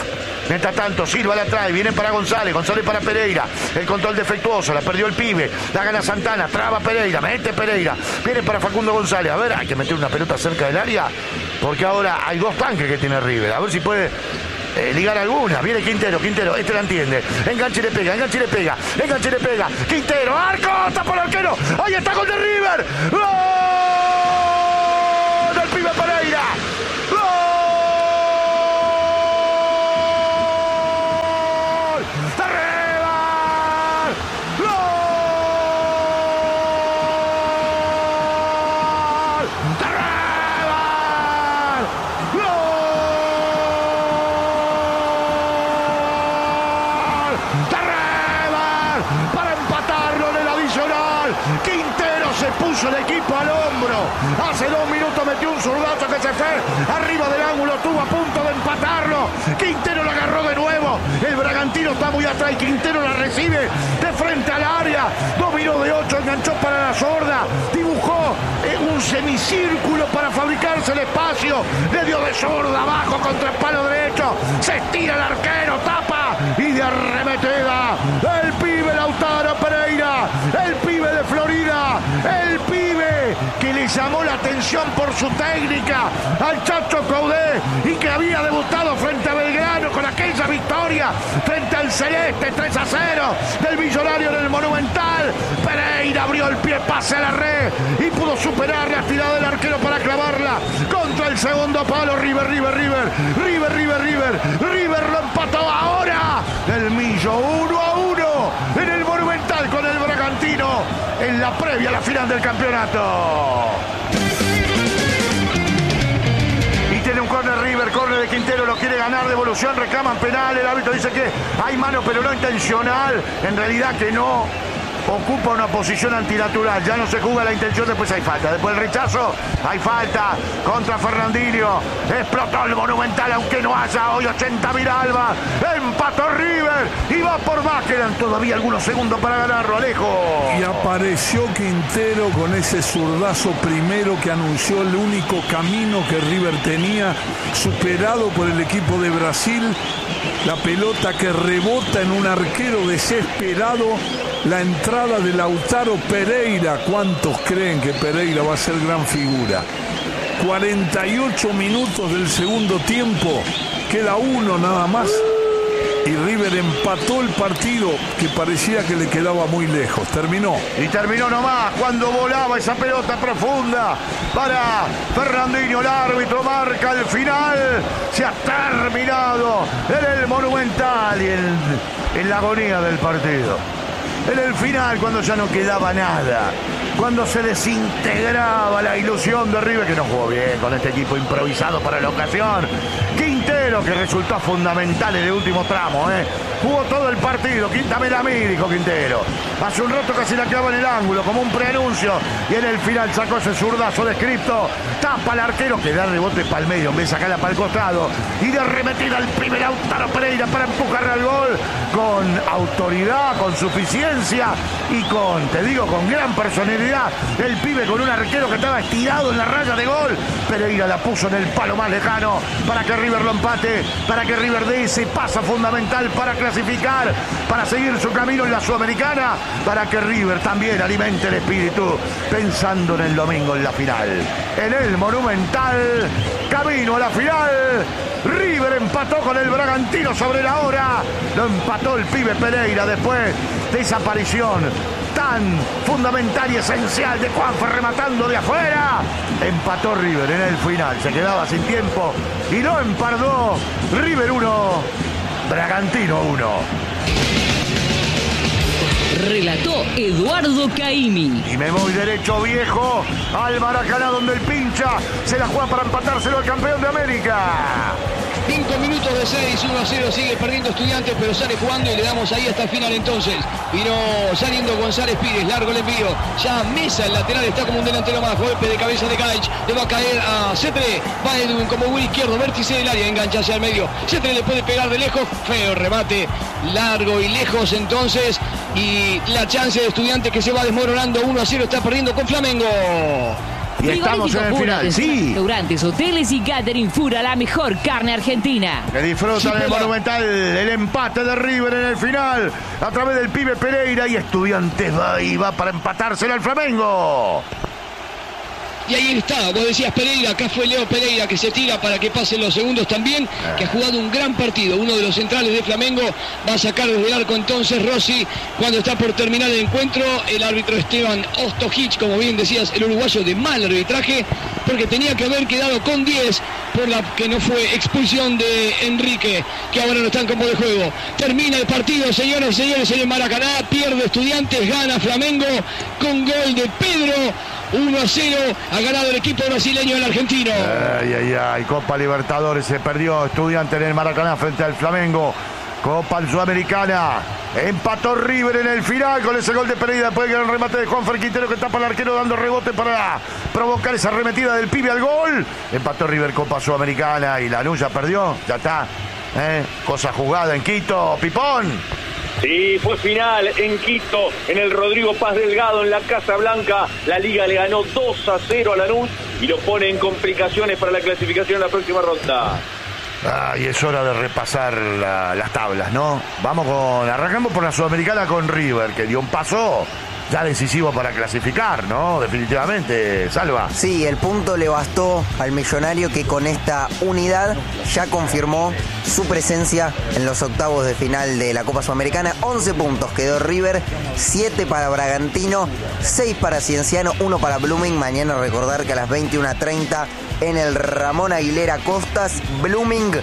Speaker 1: Mientras tanto, Silva la trae, viene para González, González para Pereira. El control defectuoso, la perdió el pibe. La gana Santana, traba Pereira, mete Pereira. Viene para Facundo González. A ver, hay que meter una pelota cerca del área, porque ahora hay dos tanques que tiene River. A ver si puede eh, ligar alguna. Viene Quintero, Quintero, este la entiende. Enganche y le pega, enganche y le pega, enganche y le pega. Quintero, arco, tapa el arquero. Ahí está gol de River. ¡Gol del pibe Pereira! El equipo al hombro. Hace dos minutos metió un zurdazo que se fue arriba del ángulo, estuvo a punto de empatarlo. Quintero lo agarró de nuevo. El Bragantino está muy atrás y Quintero la recibe de frente al área. Dominó de ocho, enganchó para la sorda, dibujó un semicírculo para fabricarse el espacio. Le dio de sorda abajo contra el palo derecho. Se estira el arquero, tapa y de arremetida el pibe Lautaro Pereira, el pibe de Florida, el pibe que le llamó la atención por su técnica al Chacho Caudé y que había debutado frente a Belgrano con aquella victoria frente al Celeste tres a cero del Millonario en el Monumental. Pereira abrió el pie, pase a la red y pudo superar la tirada del arquero para clavarla contra el segundo palo. River, River, River, River, River, River, River lo empató ahora. El Millo uno a uno en el Monumental con el Bragantino en la previa a la final del campeonato. Y tiene un córner River, córner de Quintero, lo quiere ganar, devolución, reclaman penal, el árbitro dice que hay mano pero no intencional, en realidad que no. Ocupa una posición antinatural, ya no se juega la intención, después hay falta, después el rechazo, hay falta contra Fernandinho, explotó el Monumental aunque no haya hoy ochenta mil almas, empató River y va por más, quedan todavía algunos segundos para ganarlo, Alejo.
Speaker 4: Y apareció Quintero con ese zurdazo primero que anunció el único camino que River tenía, superado por el equipo de Brasil, la pelota que rebota en un arquero desesperado, la entrada de Lautaro Pereira. ¿Cuántos creen que Pereira va a ser gran figura? cuarenta y ocho minutos del segundo tiempo, queda uno nada más y River empató el partido que parecía que le quedaba muy lejos. Terminó.
Speaker 1: Y terminó nomás cuando volaba esa pelota profunda para Fernandinho. El árbitro marca el final. Se ha terminado en el Monumental y en, en la agonía del partido. En el final, cuando ya no quedaba nada, cuando se desintegraba la ilusión de River, que no jugó bien con este equipo improvisado para la ocasión. Quintero, que resultó fundamental en el último tramo, ¿eh? Jugó todo el partido. Quíntamela a mí, dijo Quintero. Hace un rato casi la clava en el ángulo, como un preanuncio. Y en el final sacó ese zurdazo de Cripto. Tapa al arquero, que da rebote para el medio, en vez de sacarla para el costado. Y de arremetida al primer Lautaro Pereira para empujar al gol. Con autoridad, con suficiencia y con, te digo, con gran personalidad. El pibe con un arquero que estaba estirado en la raya de gol. Pereira la puso en el palo más lejano para que River lo empate, para que River dé ese paso fundamental para clasificar, para seguir su camino en la Sudamericana, para que River también alimente el espíritu pensando en el domingo en la final. En el Monumental, camino a la final. River empató con el Bragantino sobre la hora. Lo empató el pibe Pereira después de esa aparición tan fundamental y esencial de Juanfer rematando de afuera. Empató River en el final. Se quedaba sin tiempo y lo empardó. River uno, Bragantino uno.
Speaker 5: Relató Eduardo Caimi.
Speaker 1: Y me voy derecho, viejo, al Maracaná, donde el pincha se la juega para empatárselo al campeón de América.
Speaker 2: Cinco minutos de seis, uno a cero, sigue perdiendo Estudiantes, pero sale jugando y le damos ahí hasta el final entonces. Vino saliendo González Pires, largo el envío. Ya Mesa, el lateral, está como un delantero más. Golpe de cabeza de Gaich, le va a caer a Cetre. Va Edwin como buen izquierdo, vértice del área, engancha hacia el medio. Cetre le puede pegar de lejos, feo remate, largo y lejos entonces. Y la chance de Estudiantes que se va desmoronando, uno a cero, está perdiendo con Flamengo.
Speaker 1: Y estamos en el final, sí.
Speaker 5: Restaurantes, hoteles y catering Fura, la mejor carne argentina.
Speaker 1: Que disfrutan el Monumental, el empate de River en el final, a través del pibe Pereira, y Estudiantes va y va para empatárselo al Flamengo.
Speaker 2: Y ahí está, vos decías Pereira, acá fue Leo Pereira que se tira para que pasen los segundos también, que ha jugado un gran partido, uno de los centrales de Flamengo, va a sacar desde el arco entonces Rossi cuando está por terminar el encuentro, el árbitro Esteban Ostojic, como bien decías, el uruguayo de mal arbitraje, porque tenía que haber quedado con diez por la que no fue expulsión de Enrique, que ahora no está en campo de juego. Termina el partido, señoras y señores, en el Maracaná, pierde Estudiantes, gana Flamengo con gol de Pedro. uno a cero ha ganado el equipo brasileño del argentino.
Speaker 1: Ay, ay, ay, Copa Libertadores se perdió Estudiantes en el Maracaná frente al Flamengo. Copa Sudamericana, empató River en el final con ese gol de Pereira después del gran remate de Juanfer Quintero, que tapa al arquero dando rebote para provocar esa arremetida del pibe al gol. Empató River Copa Sudamericana y Lanús ya perdió, ya está. ¿Eh? Cosa jugada en Quito, Pipón.
Speaker 3: Sí, fue final en Quito, en el Rodrigo Paz Delgado, en la Casa Blanca. La Liga le ganó dos a cero a Lanús y lo pone en complicaciones para la clasificación en la próxima ronda.
Speaker 1: Ah, y es hora de repasar la, las tablas, ¿no? Vamos con, arrancamos por la Sudamericana con River, que dio un paso ya decisivo para clasificar, ¿no? Definitivamente, Salva.
Speaker 6: Sí, el punto le bastó al Millonario, que con esta unidad ya confirmó su presencia en los octavos de final de la Copa Sudamericana. once puntos quedó River, siete para Bragantino, seis para Cienciano, uno para Blooming. Mañana recordar que a las veintiuna treinta en el Ramón Aguilera Costas, Blooming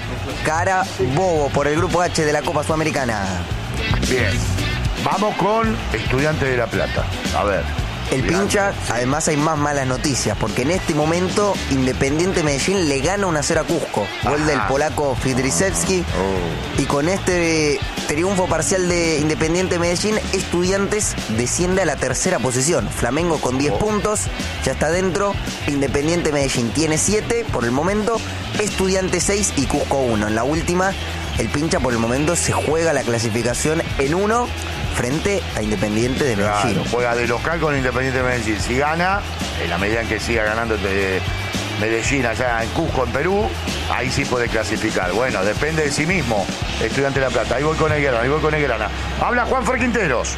Speaker 6: Carabobo por el grupo H de la Copa Sudamericana.
Speaker 1: Bien. Vamos con Estudiantes de La Plata. A ver.
Speaker 6: El pincha, además hay más malas noticias, porque en este momento Independiente Medellín le gana uno a cero a Cusco. Gol del polaco Fidrisevski. Oh. Y con este triunfo parcial de Independiente Medellín, Estudiantes desciende a la tercera posición. Flamengo con diez oh. puntos, ya está dentro. Independiente Medellín tiene siete por el momento. Estudiantes seis y Cusco uno. En la última, el pincha por el momento se juega la clasificación en uno frente a Independiente de Medellín.
Speaker 1: Claro, juega de local con Independiente de Medellín. Si gana, en la medida en que siga ganando de Medellín allá en Cusco, en Perú, ahí sí puede clasificar. Bueno, depende de sí mismo, Estudiante de La Plata. Ahí voy con Negrana, ahí voy con Negrana. Habla Juanfer Quinteros.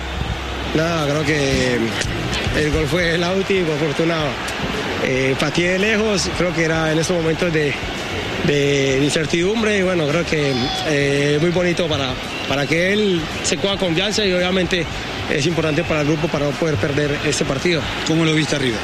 Speaker 7: Nada, creo que el gol fue el último, afortunado. Eh, pateé de lejos, creo que era en esos momentos de, de incertidumbre, y bueno, creo que eh, muy bonito para, para que él se coja confianza, y obviamente es importante para el grupo para no poder perder este partido.
Speaker 8: ¿Cómo lo viste arriba?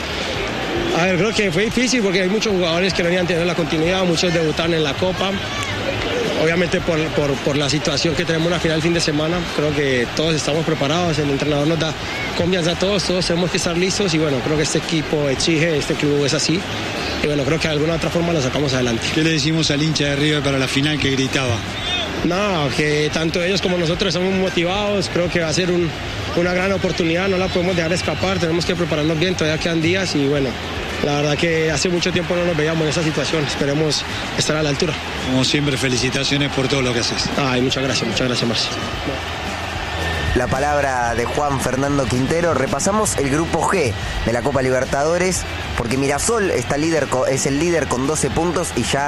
Speaker 7: A ver, creo que fue difícil porque hay muchos jugadores que no habían tenido la continuidad, muchos debutaron en la Copa. Obviamente por, por, por la situación que tenemos en la final el fin de semana, creo que todos estamos preparados, el entrenador nos da confianza a todos, todos tenemos que estar listos, y bueno, creo que este equipo exige, este club es así, y bueno, creo que de alguna otra forma lo sacamos adelante.
Speaker 8: ¿Qué le decimos al hincha de River para la final que gritaba?
Speaker 7: No, que tanto ellos como nosotros estamos motivados, creo que va a ser un, una gran oportunidad, no la podemos dejar escapar, tenemos que prepararnos bien, todavía quedan días, y bueno, la verdad que hace mucho tiempo no nos veíamos en esa situación, esperemos estar a la altura.
Speaker 8: Como siempre, felicitaciones por todo lo que haces.
Speaker 7: Ay, muchas gracias, muchas gracias, Marcio.
Speaker 6: La palabra de Juan Fernando Quintero. Repasamos el grupo G de la Copa Libertadores, porque Mirasol está líder, es el líder con doce puntos y ya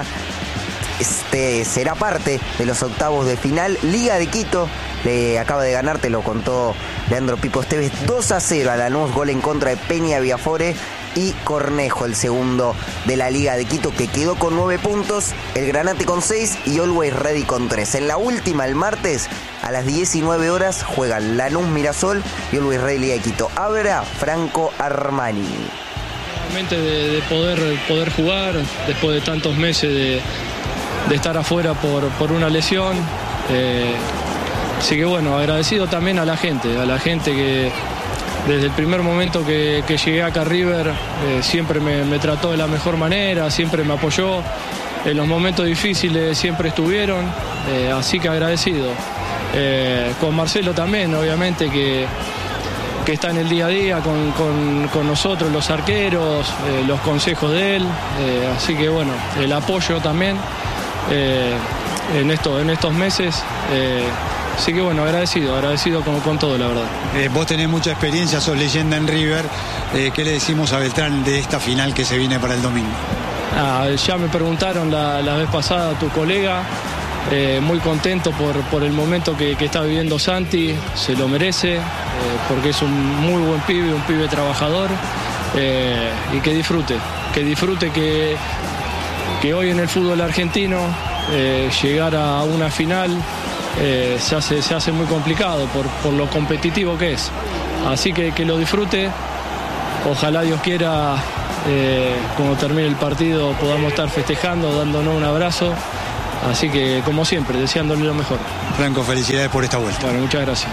Speaker 6: este será parte de los octavos de final. Liga de Quito le acaba de ganar, te lo contó Leandro Pipo Esteves, dos a cero a Lanús, gol en contra de Peña Viafore y Cornejo, el segundo de la Liga de Quito, que quedó con nueve puntos, el Granate con seis y Always Ready con tres. En la última, el martes, a las diecinueve horas, juegan Lanús Mirasol y Always Ready Liga de Quito. Abra Franco Armani.
Speaker 9: Realmente de, de poder, poder jugar después de tantos meses de, de estar afuera por, por una lesión. Eh, así que bueno, agradecido también a la gente, a la gente que desde el primer momento que, que llegué acá a River eh, siempre me, me trató de la mejor manera, siempre me apoyó, en los momentos difíciles siempre estuvieron, eh, así que agradecido. Eh, con Marcelo también, obviamente, que, que está en el día a día con, con, con nosotros, los arqueros, eh, los consejos de él, eh, así que bueno, el apoyo también eh, en, esto, en estos meses. Eh, así que bueno, agradecido, agradecido con, con todo, la verdad.
Speaker 8: Eh, vos tenés mucha experiencia, sos leyenda en River. Eh, ¿Qué le decimos a Beltrán de esta final que se viene para el domingo?
Speaker 9: Ah, ya me preguntaron la, la vez pasada tu colega, eh, muy contento por, por el momento que, que está viviendo Santi, se lo merece, eh, porque es un muy buen pibe, un pibe trabajador, eh, y que disfrute, que disfrute que, que hoy en el fútbol argentino eh, llegar a una final eh, se, hace, se hace muy complicado por, por lo competitivo que es, así que que lo disfrute, ojalá Dios quiera. Eh, cuando termine el partido podamos estar festejando, dándonos un abrazo, así que como siempre, deseándole lo mejor.
Speaker 8: Franco, felicidades por esta vuelta.
Speaker 9: Bueno, muchas gracias.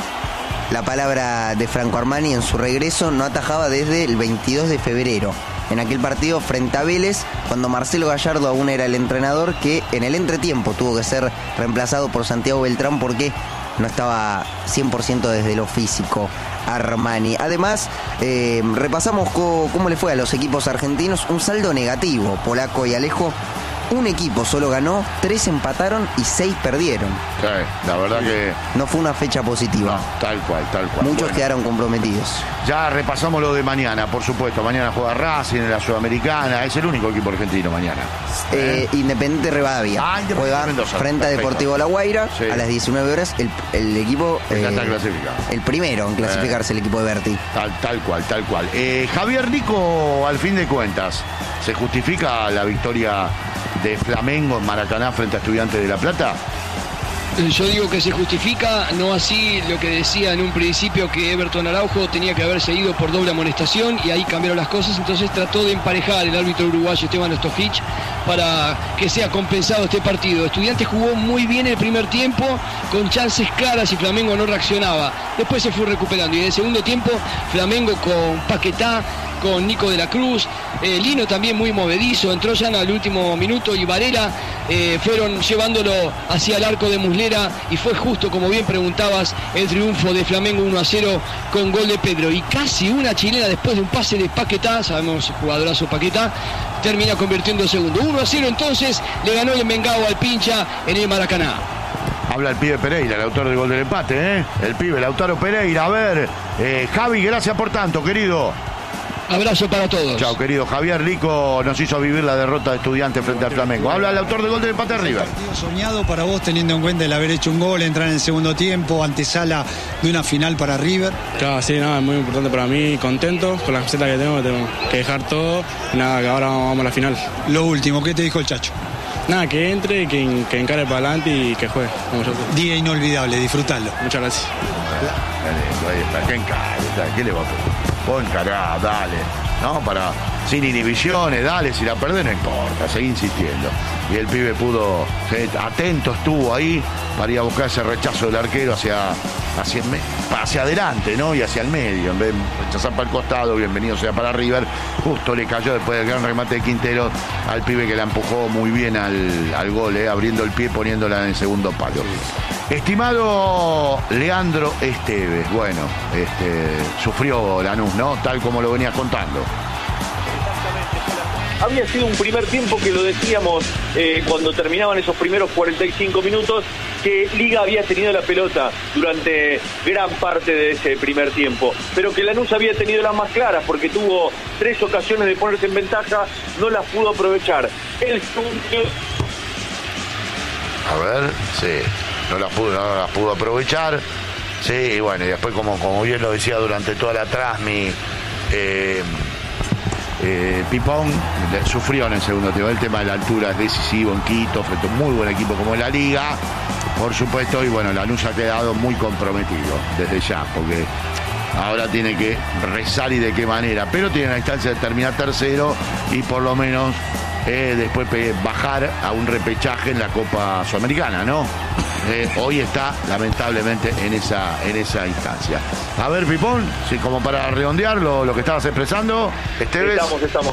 Speaker 6: La palabra de Franco Armani en su regreso no atajaba desde el veintidós de febrero, en aquel partido frente a Vélez, cuando Marcelo Gallardo aún era el entrenador, que en el entretiempo tuvo que ser reemplazado por Santiago Beltrán porque no estaba cien por ciento desde lo físico Armani. Además, eh, repasamos co- cómo le fue a los equipos argentinos. Un saldo negativo, Polaco y Alejo. Un equipo solo ganó, tres empataron y seis perdieron.
Speaker 1: Sí, la verdad que...
Speaker 6: No fue una fecha positiva.
Speaker 1: No, tal cual, tal cual.
Speaker 6: Muchos
Speaker 1: Bueno,
Speaker 6: quedaron comprometidos.
Speaker 1: ya repasamos lo de mañana, por supuesto. Mañana juega Racing en la Sudamericana. Es el único equipo argentino mañana.
Speaker 6: Eh, Independiente Rivadavia
Speaker 1: Ah, Independiente
Speaker 6: juega
Speaker 1: Mendoza.
Speaker 6: frente a
Speaker 1: Perfecto.
Speaker 6: Deportivo La Guaira
Speaker 1: Sí.
Speaker 6: a las diecinueve horas. El, el equipo...
Speaker 1: Ya está
Speaker 6: eh,
Speaker 1: clasificado.
Speaker 6: el primero en clasificarse, el equipo de Berti.
Speaker 1: Tal, tal cual, tal cual. Eh, Javier Rico, al fin de cuentas, ¿se justifica la victoria de Flamengo en Maracaná frente a Estudiantes de La Plata?
Speaker 2: Yo digo que se justifica, no así lo que decía en un principio, que Everton Araujo tenía que haberse ido por doble amonestación y ahí cambiaron las cosas, entonces trató de emparejar el árbitro uruguayo Esteban Stojic para que sea compensado este partido. Estudiantes jugó muy bien el primer tiempo, con chances claras y Flamengo no reaccionaba. Después se fue recuperando y en el segundo tiempo Flamengo con Paquetá, con Nico de la Cruz, eh, Lino también muy movedizo, entró ya al último minuto y Varela eh, fueron llevándolo hacia el arco de Muslera y fue justo, como bien preguntabas, el triunfo de Flamengo uno a cero con gol de Pedro y casi una chilena después de un pase de Paquetá, sabemos jugadorazo Paquetá, termina convirtiendo el segundo. uno a cero entonces le ganó el Mengao al Pincha en el Maracaná.
Speaker 1: Habla el pibe Pereira, el autor del gol del empate, ¿eh? El pibe, Lautaro Pereira. A ver, eh, Javi, gracias por tanto, querido.
Speaker 2: Abrazo para todos.
Speaker 1: Chao, querido. Javier Rico nos hizo vivir la derrota de Estudiantes frente al Flamengo. Habla el autor del gol del empate a River.
Speaker 8: Partido soñado para vos, teniendo en cuenta el haber hecho un gol, entrar en el segundo tiempo, antesala de una final para River.
Speaker 10: Claro, sí, nada, es muy importante para mí, contento con la camiseta que tengo, tengo que dejar todo, nada, que ahora vamos a la final.
Speaker 8: Lo último, ¿qué te dijo el Chacho?
Speaker 10: Nada, que entre, que, que encare para adelante y que juegue. Como yo.
Speaker 8: Día inolvidable, disfrutalo.
Speaker 10: Muchas gracias.
Speaker 1: Ahí está, que encare, ¿qué le va a pedir? Vos encará, dale, ¿no? Para, sin inhibiciones, dale, si la perdés no importa, seguí insistiendo. Y el pibe pudo, eh, atento estuvo ahí para ir a buscar ese rechazo del arquero hacia, hacia, hacia adelante, ¿no? Y hacia el medio, en vez de rechazar para el costado, bienvenido sea para River, justo le cayó después del gran remate de Quintero al pibe que la empujó muy bien al, al gol, ¿eh? Abriendo el pie, poniéndola en el segundo palo. Estimado Leandro Esteves, bueno, este, sufrió Lanús, ¿no? Tal como lo venías contando.
Speaker 3: Había sido un primer tiempo que lo decíamos eh, cuando terminaban esos primeros cuarenta y cinco minutos, que Liga había tenido la pelota durante gran parte de ese primer tiempo, pero que Lanús había tenido las más claras porque tuvo tres ocasiones de ponerse en ventaja, no las pudo aprovechar. El
Speaker 1: A ver, sí, no las pudo, no las pudo aprovechar. Sí, y bueno, y después como, como bien lo decía durante toda la transmi, eh, eh, Pipón sufrió en el segundo tiempo. El tema de la altura es decisivo en Quito, frente a un muy buen equipo como es la Liga, por supuesto, y bueno, Lanús ha quedado muy comprometido desde ya, porque ahora tiene que rezar y de qué manera, pero tiene la instancia de terminar tercero y por lo menos eh, después bajar a un repechaje en la Copa Sudamericana, ¿no? Eh, hoy está lamentablemente en esa, en esa instancia. A ver, Pipón, sí, como para redondear lo, lo que estabas expresando, Esteves.
Speaker 3: Estamos, estamos.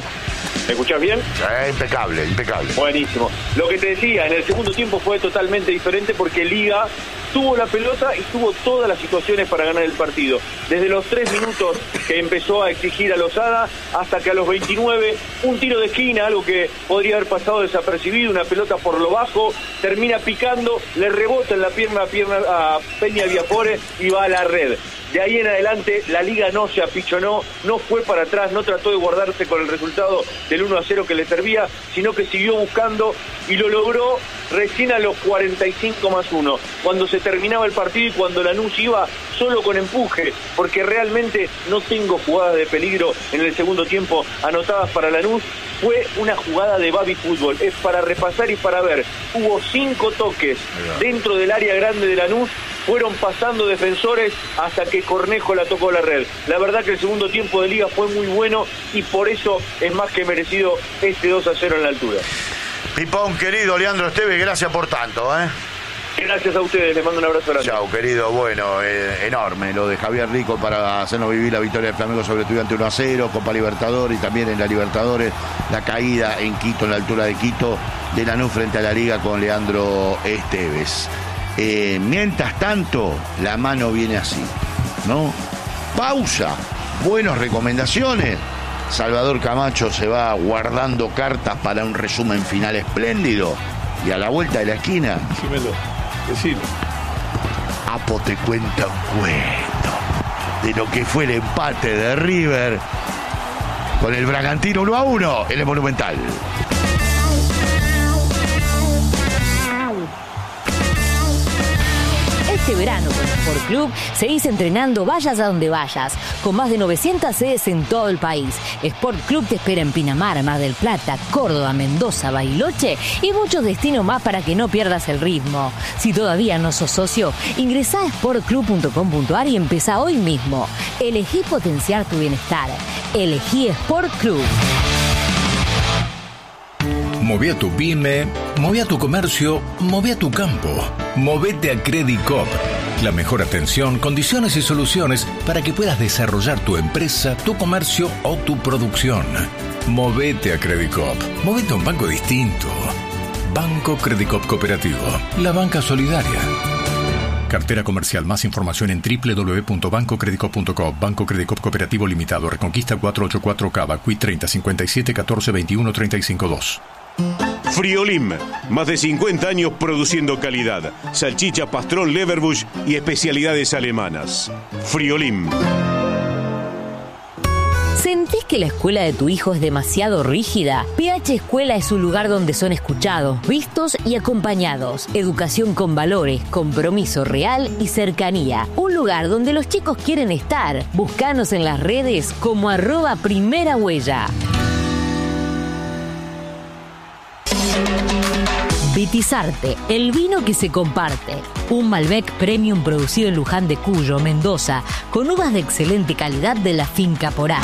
Speaker 3: ¿Me escuchás bien?
Speaker 1: Eh, impecable, impecable.
Speaker 3: Buenísimo. Lo que te decía, en el segundo tiempo fue totalmente diferente porque Liga tuvo la pelota y tuvo todas las situaciones para ganar el partido. Desde los tres minutos que empezó a exigir a Lozada hasta que a los veintinueve, un tiro de esquina, algo que podría haber pasado desapercibido, una pelota por lo bajo, termina picando, le rebota en la pierna a, pierna a Peña Viafore y va a la red. De ahí en adelante la Liga no se apichonó, no fue para atrás, no trató de guardarse con el resultado del uno a cero que le servía, sino que siguió buscando y lo logró recién a los cuarenta y cinco más uno, cuando se terminaba el partido y cuando Lanús iba solo con empuje, porque realmente no tengo jugadas de peligro en el segundo tiempo anotadas para Lanús. Fue una jugada de baby fútbol, es para repasar y para ver. Hubo cinco toques dentro del área grande de Lanús, fueron pasando defensores hasta que Cornejo la tocó la red. La verdad que el segundo tiempo de Liga fue muy bueno y por eso es más que merecido este dos a cero en la altura.
Speaker 1: Pipón, querido Leandro Esteves, gracias por tanto, ¿eh?
Speaker 3: Gracias a ustedes, les mando un abrazo grande.
Speaker 1: Chau, querido, bueno, eh, enorme lo de Javier Rico para hacernos vivir la victoria del Flamengo sobre Estudiantes uno a cero, Copa Libertadores y también en la Libertadores, la caída en Quito, en la altura de Quito, de Lanús frente a la Liga con Leandro Esteves. Eh, mientras tanto, la mano viene así, ¿no? Pausa, buenas recomendaciones. Salvador Camacho se va guardando cartas para un resumen final espléndido. Y a la vuelta de la esquina,
Speaker 4: Decímelo, decilo.
Speaker 1: Apo te cuenta un cuento de lo que fue el empate de River con el Bragantino uno a uno en el Monumental.
Speaker 11: Este verano con Sport Club seguís entrenando vayas a donde vayas, con más de novecientas sedes en todo el país. Sport Club te espera en Pinamar, Mar del Plata, Córdoba, Mendoza, Bariloche y muchos destinos más para que no pierdas el ritmo. Si todavía no sos socio, ingresá a sport club punto com punto a r y empezá hoy mismo. Elegí potenciar tu bienestar. Elegí Sport Club.
Speaker 12: Moví a tu pyme, moví a tu comercio, moví a tu campo. Movete a Credicop. La mejor atención, condiciones y soluciones para que puedas desarrollar tu empresa, tu comercio o tu producción. Movete a Credicop. Movete a un banco distinto. Banco Credicop Cooperativo. La banca solidaria. Cartera comercial. Más información en doble u doble u doble u punto banco credicop punto com. Banco Credicop Cooperativo Limitado. Reconquista cuatrocientos ochenta y cuatro Cava. Q I treinta cincuenta y siete catorce veintiuno treinta y cinco dos.
Speaker 13: Friolim, más de cincuenta años produciendo calidad, salchicha, pastrón, leverbush y especialidades alemanas. Friolim.
Speaker 11: ¿Sentís que la escuela de tu hijo es demasiado rígida? P H Escuela es un lugar donde son escuchados, vistos y acompañados. Educación con valores, compromiso real y cercanía. Un lugar donde los chicos quieren estar. Búscanos en las redes como arroba primera huella. Vitizarte, el vino que se comparte. Un Malbec Premium producido en Luján de Cuyo, Mendoza, con uvas de excelente calidad de la finca Porá.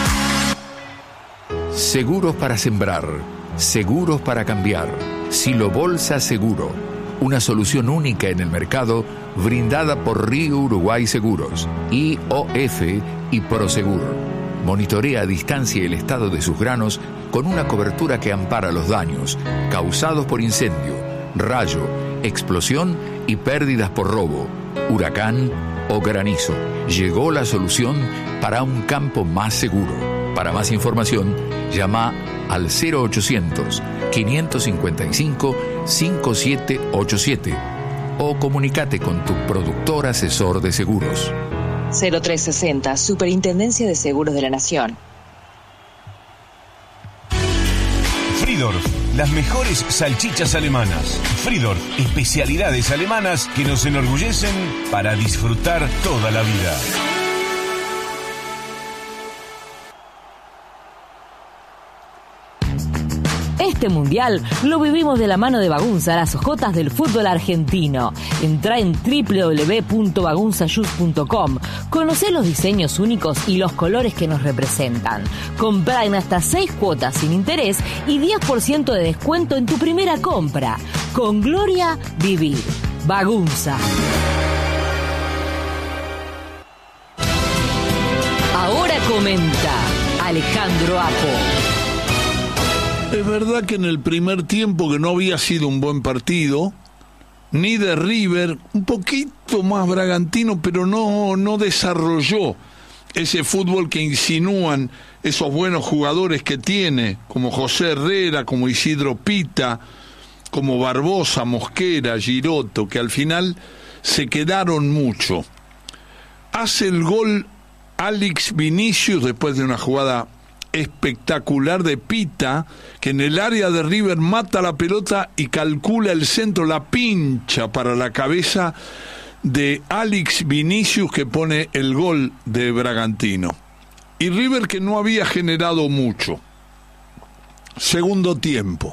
Speaker 12: Seguros para sembrar, seguros para cambiar. Silo Bolsa Seguro, una solución única en el mercado brindada por Río Uruguay Seguros, I O F y Prosegur. Monitorea a distancia el estado de sus granos con una cobertura que ampara los daños causados por incendio, rayo, explosión y pérdidas por robo, huracán o granizo. Llegó la solución para un campo más seguro. Para más información, llama al cero ochocientos, quinientos cincuenta y cinco, cincuenta y siete ochenta y siete o comunícate con tu productor asesor de seguros.
Speaker 14: cero tres sesenta, Superintendencia de Seguros de la Nación.
Speaker 13: Fridorf, las mejores salchichas alemanas. Fridorf, especialidades alemanas que nos enorgullecen para disfrutar toda la vida.
Speaker 11: Este mundial lo vivimos de la mano de Bagunza, las hojotas del fútbol argentino. Entrá en doble u doble u doble u punto bagunza shoes punto com. Conocé los diseños únicos y los colores que nos representan. Comprá en hasta seis cuotas sin interés y diez por ciento de descuento en tu primera compra. Con Gloria, vivir. Bagunza. Ahora comenta Alejandro Apo.
Speaker 4: Es verdad que en el primer tiempo, que no había sido un buen partido, ni de River, un poquito más Bragantino, pero no, no desarrolló ese fútbol que insinúan esos buenos jugadores que tiene, como José Herrera, como Isidro Pita, como Barbosa, Mosquera, Giroto, que al final se quedaron mucho. Hace el gol Alex Vinicius después de una jugada espectacular de Pita, que en el área de River mata la pelota y calcula el centro, la pincha para la cabeza de Alex Vinicius, que pone el gol de Bragantino. Y River, que no había generado mucho. Segundo tiempo.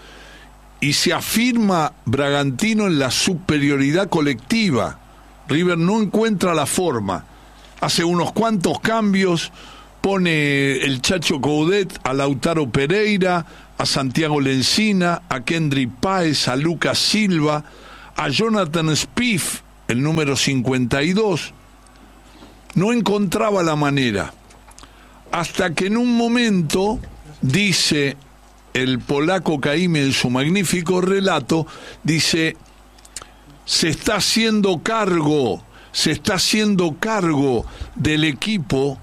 Speaker 4: Y se afirma Bragantino en la superioridad colectiva. River no encuentra la forma. Hace unos cuantos cambios, pone el Chacho Coudet a Lautaro Pereira, a Santiago Lencina, a Kendry Páez, a Lucas Silva, a Jonathan Spiff, el número cincuenta y dos. No encontraba la manera. Hasta que en un momento, dice el polaco Caimi en su magnífico relato, dice, se está haciendo cargo, se está haciendo cargo del equipo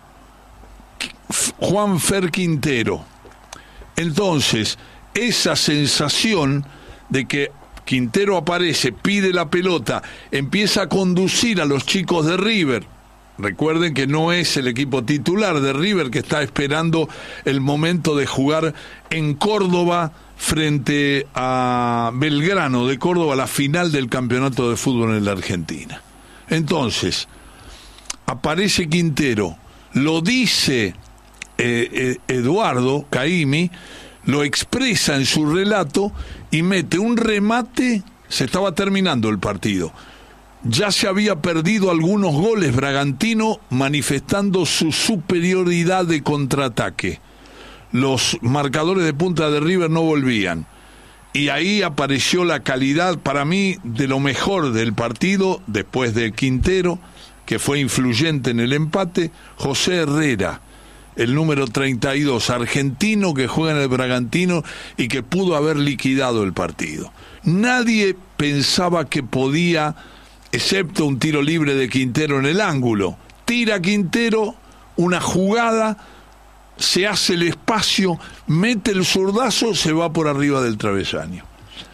Speaker 4: Juanfer Quintero. Entonces, esa sensación de que Quintero aparece, pide la pelota, empieza a conducir a los chicos de River. Recuerden que no es el equipo titular de River, que está esperando el momento de jugar en Córdoba frente a Belgrano de Córdoba, la final del campeonato de fútbol en la Argentina. Entonces, aparece Quintero, lo dice eh, eh, Eduardo Caimi, lo expresa en su relato y mete un remate. Se estaba terminando el partido. Ya se había perdido algunos goles Bragantino, manifestando su superioridad de contraataque. Los marcadores de punta de River no volvían. Y ahí apareció la calidad, para mí, de lo mejor del partido, después de Quintero, que fue influyente en el empate, José Herrera, el número treinta y dos, argentino que juega en el Bragantino y que pudo haber liquidado el partido. Nadie pensaba que podía, excepto un tiro libre de Quintero en el ángulo. Tira Quintero, una jugada, se hace el espacio, mete el zurdazo, se va por arriba del travesaño.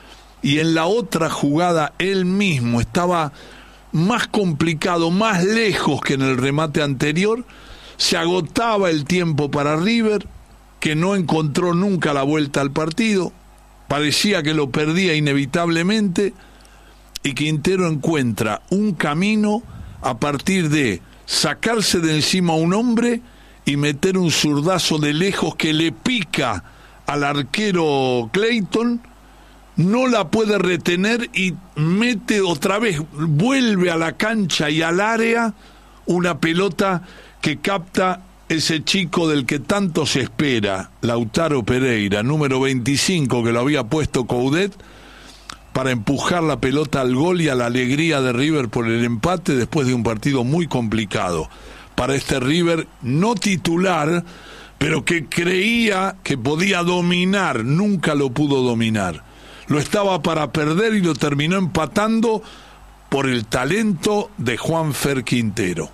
Speaker 4: Y en la otra jugada, él mismo estaba más complicado, más lejos que en el remate anterior. Se agotaba el tiempo para River, que no encontró nunca la vuelta al partido. Parecía que lo perdía inevitablemente. Y Quintero encuentra un camino a partir de sacarse de encima a un hombre y meter un zurdazo de lejos que le pica al arquero Clayton, no la puede retener y mete otra vez, vuelve a la cancha y al área una pelota que capta ese chico del que tanto se espera, Lautaro Pereira, número veinticinco, que lo había puesto Coudet, para empujar la pelota al gol y a la alegría de River por el empate después de un partido muy complicado para este River no titular, pero que creía que podía dominar, nunca lo pudo dominar. Lo estaba para perder y lo terminó empatando por el talento de Juanfer Quintero.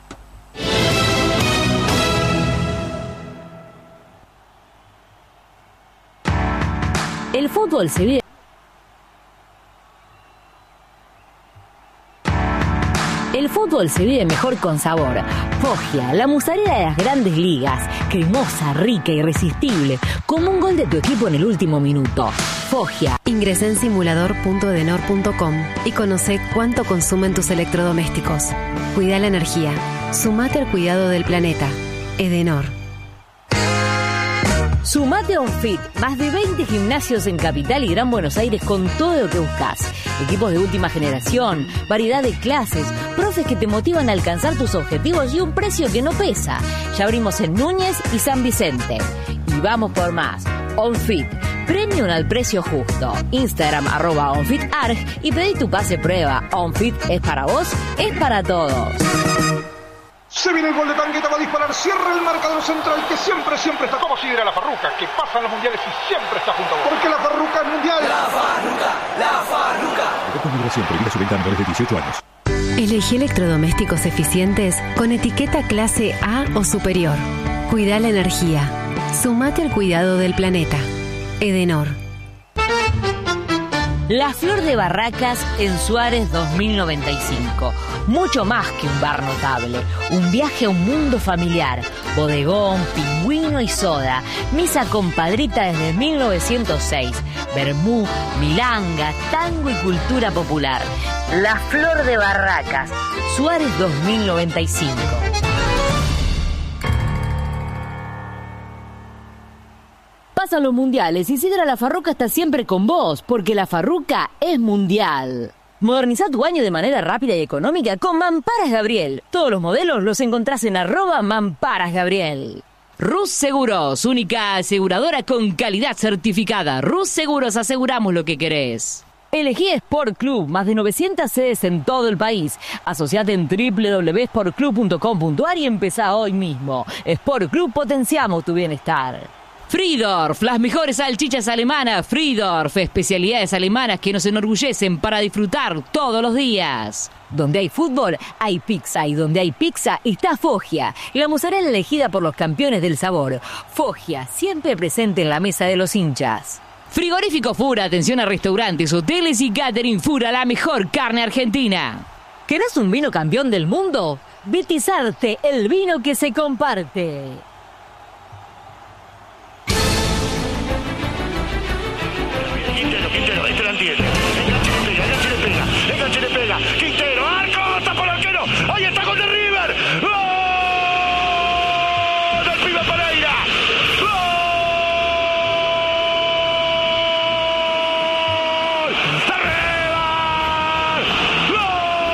Speaker 11: El fútbol se vive. El fútbol se vive mejor con sabor. Foggia, la mozzarella de las grandes ligas. Cremosa, rica, irresistible. Como un gol de tu equipo en el último minuto. Foggia.
Speaker 15: Ingresa en simulador punto edenor punto com y conoce cuánto consumen tus electrodomésticos. Cuida la energía. Sumate al cuidado del planeta. Edenor.
Speaker 11: Sumate a OnFit, más de veinte gimnasios en Capital y Gran Buenos Aires con todo lo que buscas. Equipos de última generación, variedad de clases, profes que te motivan a alcanzar tus objetivos y un precio que no pesa. Ya abrimos en Núñez y San Vicente. Y vamos por más. OnFit, premium al precio justo. Instagram arroba OnFitArg y pedí tu pase prueba. OnFit es para vos, es para todos.
Speaker 16: Se viene el gol de Tangueta, va a disparar, cierra el marcador central que siempre, siempre está.
Speaker 17: ¿Cómo sidra la Farruca? Que pasa en los mundiales y siempre está junto a vos.
Speaker 16: Porque la Farruca es mundial.
Speaker 18: La Farruca, la Farruca.
Speaker 19: Con migración prohibida su venta a menores de dieciocho años.
Speaker 15: Elegí electrodomésticos eficientes con etiqueta clase A o superior. Cuida la energía. Sumate al cuidado del planeta. Edenor.
Speaker 11: La Flor de Barracas en Suárez dos mil noventa y cinco. Mucho más que un bar notable. Un viaje a un mundo familiar. Bodegón, pingüino y soda. Misa compadrita desde mil novecientos seis. Vermú, milanga, tango y cultura popular. La Flor de Barracas. Suárez dos mil noventa y cinco. Pasan los mundiales y Sidra La Farruca está siempre con vos, porque La Farruca es mundial. Moderniza tu baño de manera rápida y económica con Mamparas Gabriel. Todos los modelos los encontrás en arroba Mamparas Gabriel. Rus Seguros, única aseguradora con calidad certificada. Rus Seguros, aseguramos lo que querés. Elegí Sport Club, más de novecientas sedes en todo el país. Asociate en doble u doble u doble u punto sport club punto com punto a r y empezá hoy mismo. Sport Club, potenciamos tu bienestar. Friedorf, las mejores salchichas alemanas. Friedorf, especialidades alemanas que nos enorgullecen para disfrutar todos los días. Donde hay fútbol, hay pizza. Y donde hay pizza, está Foggia. La mozzarella elegida por los campeones del sabor. Foggia, siempre presente en la mesa de los hinchas. Frigorífico Fura, atención a restaurantes, hoteles y catering. Fura, la mejor carne argentina. ¿Querés un vino campeón del mundo? Vitizarte, el vino que se comparte.
Speaker 1: Quintero, Quintero, este la entiende. Enganche le pega, enganche le pega, enganche le pega. Quintero, arco, tapa el arquero. Ahí está con el River. ¡Gol del pibe Pereira! ¡Gol! ¡De River! ¡Gol!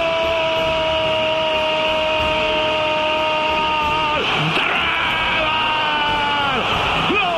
Speaker 1: ¡De River! ¡Gol!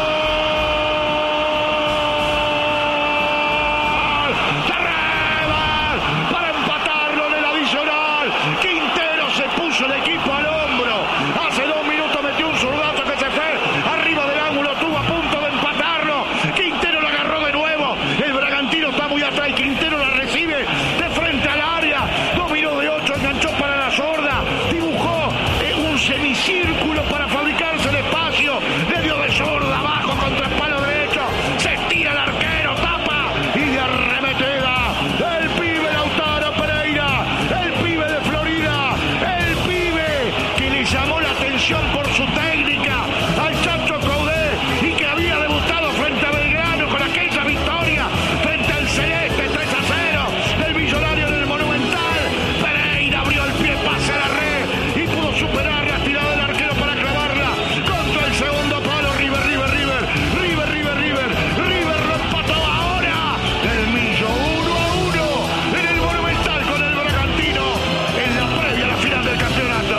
Speaker 1: El equipo al hombro, hace dos minutos metió un zurdazo que se fue arriba del ángulo, estuvo a punto de empatarlo. Quintero lo agarró de nuevo, el Bragantino está muy atrás y Quintero la recibe de frente al área. Dominó de ocho, enganchó para la sorda, dibujó un semicírculo para fabricarse el espacio, le dio de sorda abajo contra el palo derecho, se estira el arquero, tapa y de arremetida el pibe Lautaro Pereira, el pibe de Florida, el que le llamó la atención por su técnica al Chacho Caudé y que había debutado frente a Belgrano con aquella victoria frente al Celeste tres a cero del Millonario en el Monumental. Pereira abrió el pie, pase a la red y pudo superar la tirada del arquero para clavarla contra el segundo palo. River, River, River, River, River, River, River lo empató ahora. El Millo uno a uno en el Monumental con el Bragantino en la previa a la final del campeonato.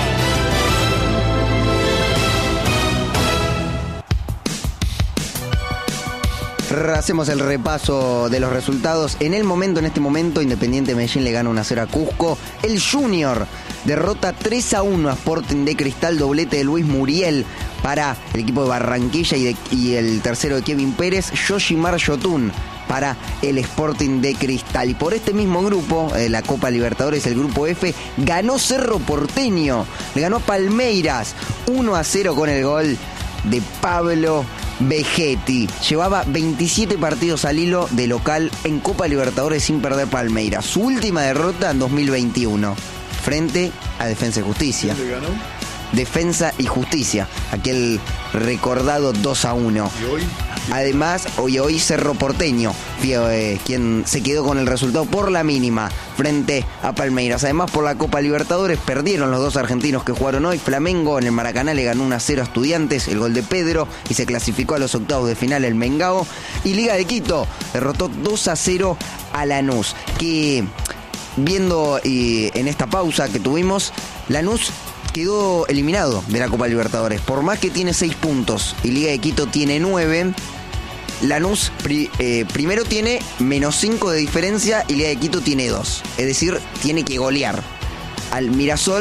Speaker 6: Hacemos el repaso de los resultados. En el momento, en este momento, Independiente Medellín le gana uno a cero a Cusco. El Junior derrota tres a uno a Sporting de Cristal, doblete de Luis Muriel para el equipo de Barranquilla y, de, y el tercero de Kevin Pérez, Yoshimar Yotun para el Sporting de Cristal. Y por este mismo grupo, eh, la Copa Libertadores, el grupo F, ganó Cerro Porteño, le ganó a Palmeiras uno a cero con el gol de Pablo Vegetti. Llevaba veintisiete partidos al hilo de local en Copa Libertadores sin perder Palmeiras. Su última derrota en dos mil veintiuno frente a Defensa y Justicia.
Speaker 4: ¿Quién le ganó?
Speaker 6: Defensa y Justicia, aquel recordado dos a uno.
Speaker 4: ¿Y hoy?
Speaker 6: Además, hoy hoy Cerro Porteño, eh, quien se quedó con el resultado por la mínima frente a Palmeiras. Además, por la Copa Libertadores perdieron los dos argentinos que jugaron hoy. Flamengo en el Maracaná le ganó uno a cero a Estudiantes, el gol de Pedro, y se clasificó a los octavos de final el Mengao. Y Liga de Quito derrotó dos a cero a Lanús, que viendo eh, en esta pausa que tuvimos, Lanús quedó eliminado de la Copa Libertadores. Por más que tiene seis puntos y Liga de Quito tiene nueve, Lanús pri, eh, primero tiene menos cinco de diferencia y Liga de Quito tiene dos. Es decir, tiene que golear al Mirasol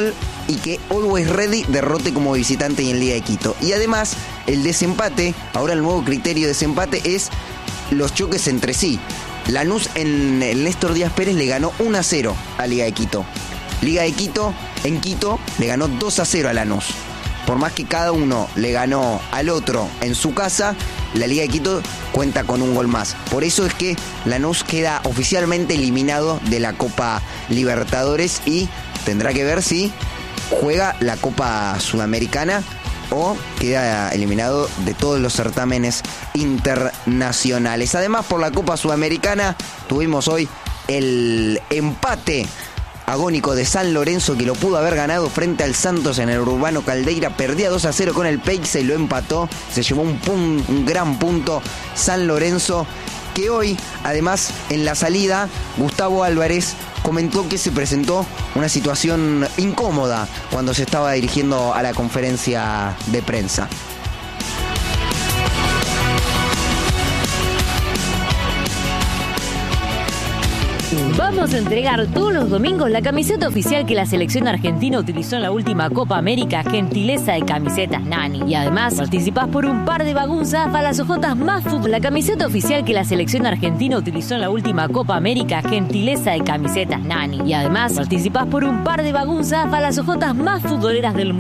Speaker 6: y que Always Ready derrote como visitante y en Liga de Quito. Y además, el desempate, ahora el nuevo criterio de desempate es los choques entre sí. Lanús en el Néstor Díaz Pérez le ganó uno a cero a Liga de Quito. Liga de Quito, en Quito, le ganó dos a cero a Lanús. Por más que cada uno le ganó al otro en su casa, la Liga de Quito cuenta con un gol más. Por eso es que Lanús queda oficialmente eliminado de la Copa Libertadores y tendrá que ver si juega la Copa Sudamericana o queda eliminado de todos los certámenes internacionales. Además, por la Copa Sudamericana tuvimos hoy el empate agónico de San Lorenzo, que lo pudo haber ganado frente al Santos en el Urbano Caldeira. Perdía dos a cero con el Peixe y lo empató. Se llevó un, pun, un gran punto San Lorenzo, que hoy, además, en la salida, Gustavo Álvarez comentó que se presentó una situación incómoda cuando se estaba dirigiendo a la conferencia de prensa.
Speaker 11: Vamos a entregar todos los domingos la camiseta oficial que la selección argentina utilizó en la última Copa América, gentileza de Camisetas Nani. Y además participás por un par de bagunzas para las ojotas más fútbol. La camiseta oficial que la selección argentina utilizó en la última Copa América, gentileza de Camisetas Nani. Y además participás por un par de bagunzas para las ojotas más futboleras del mundo.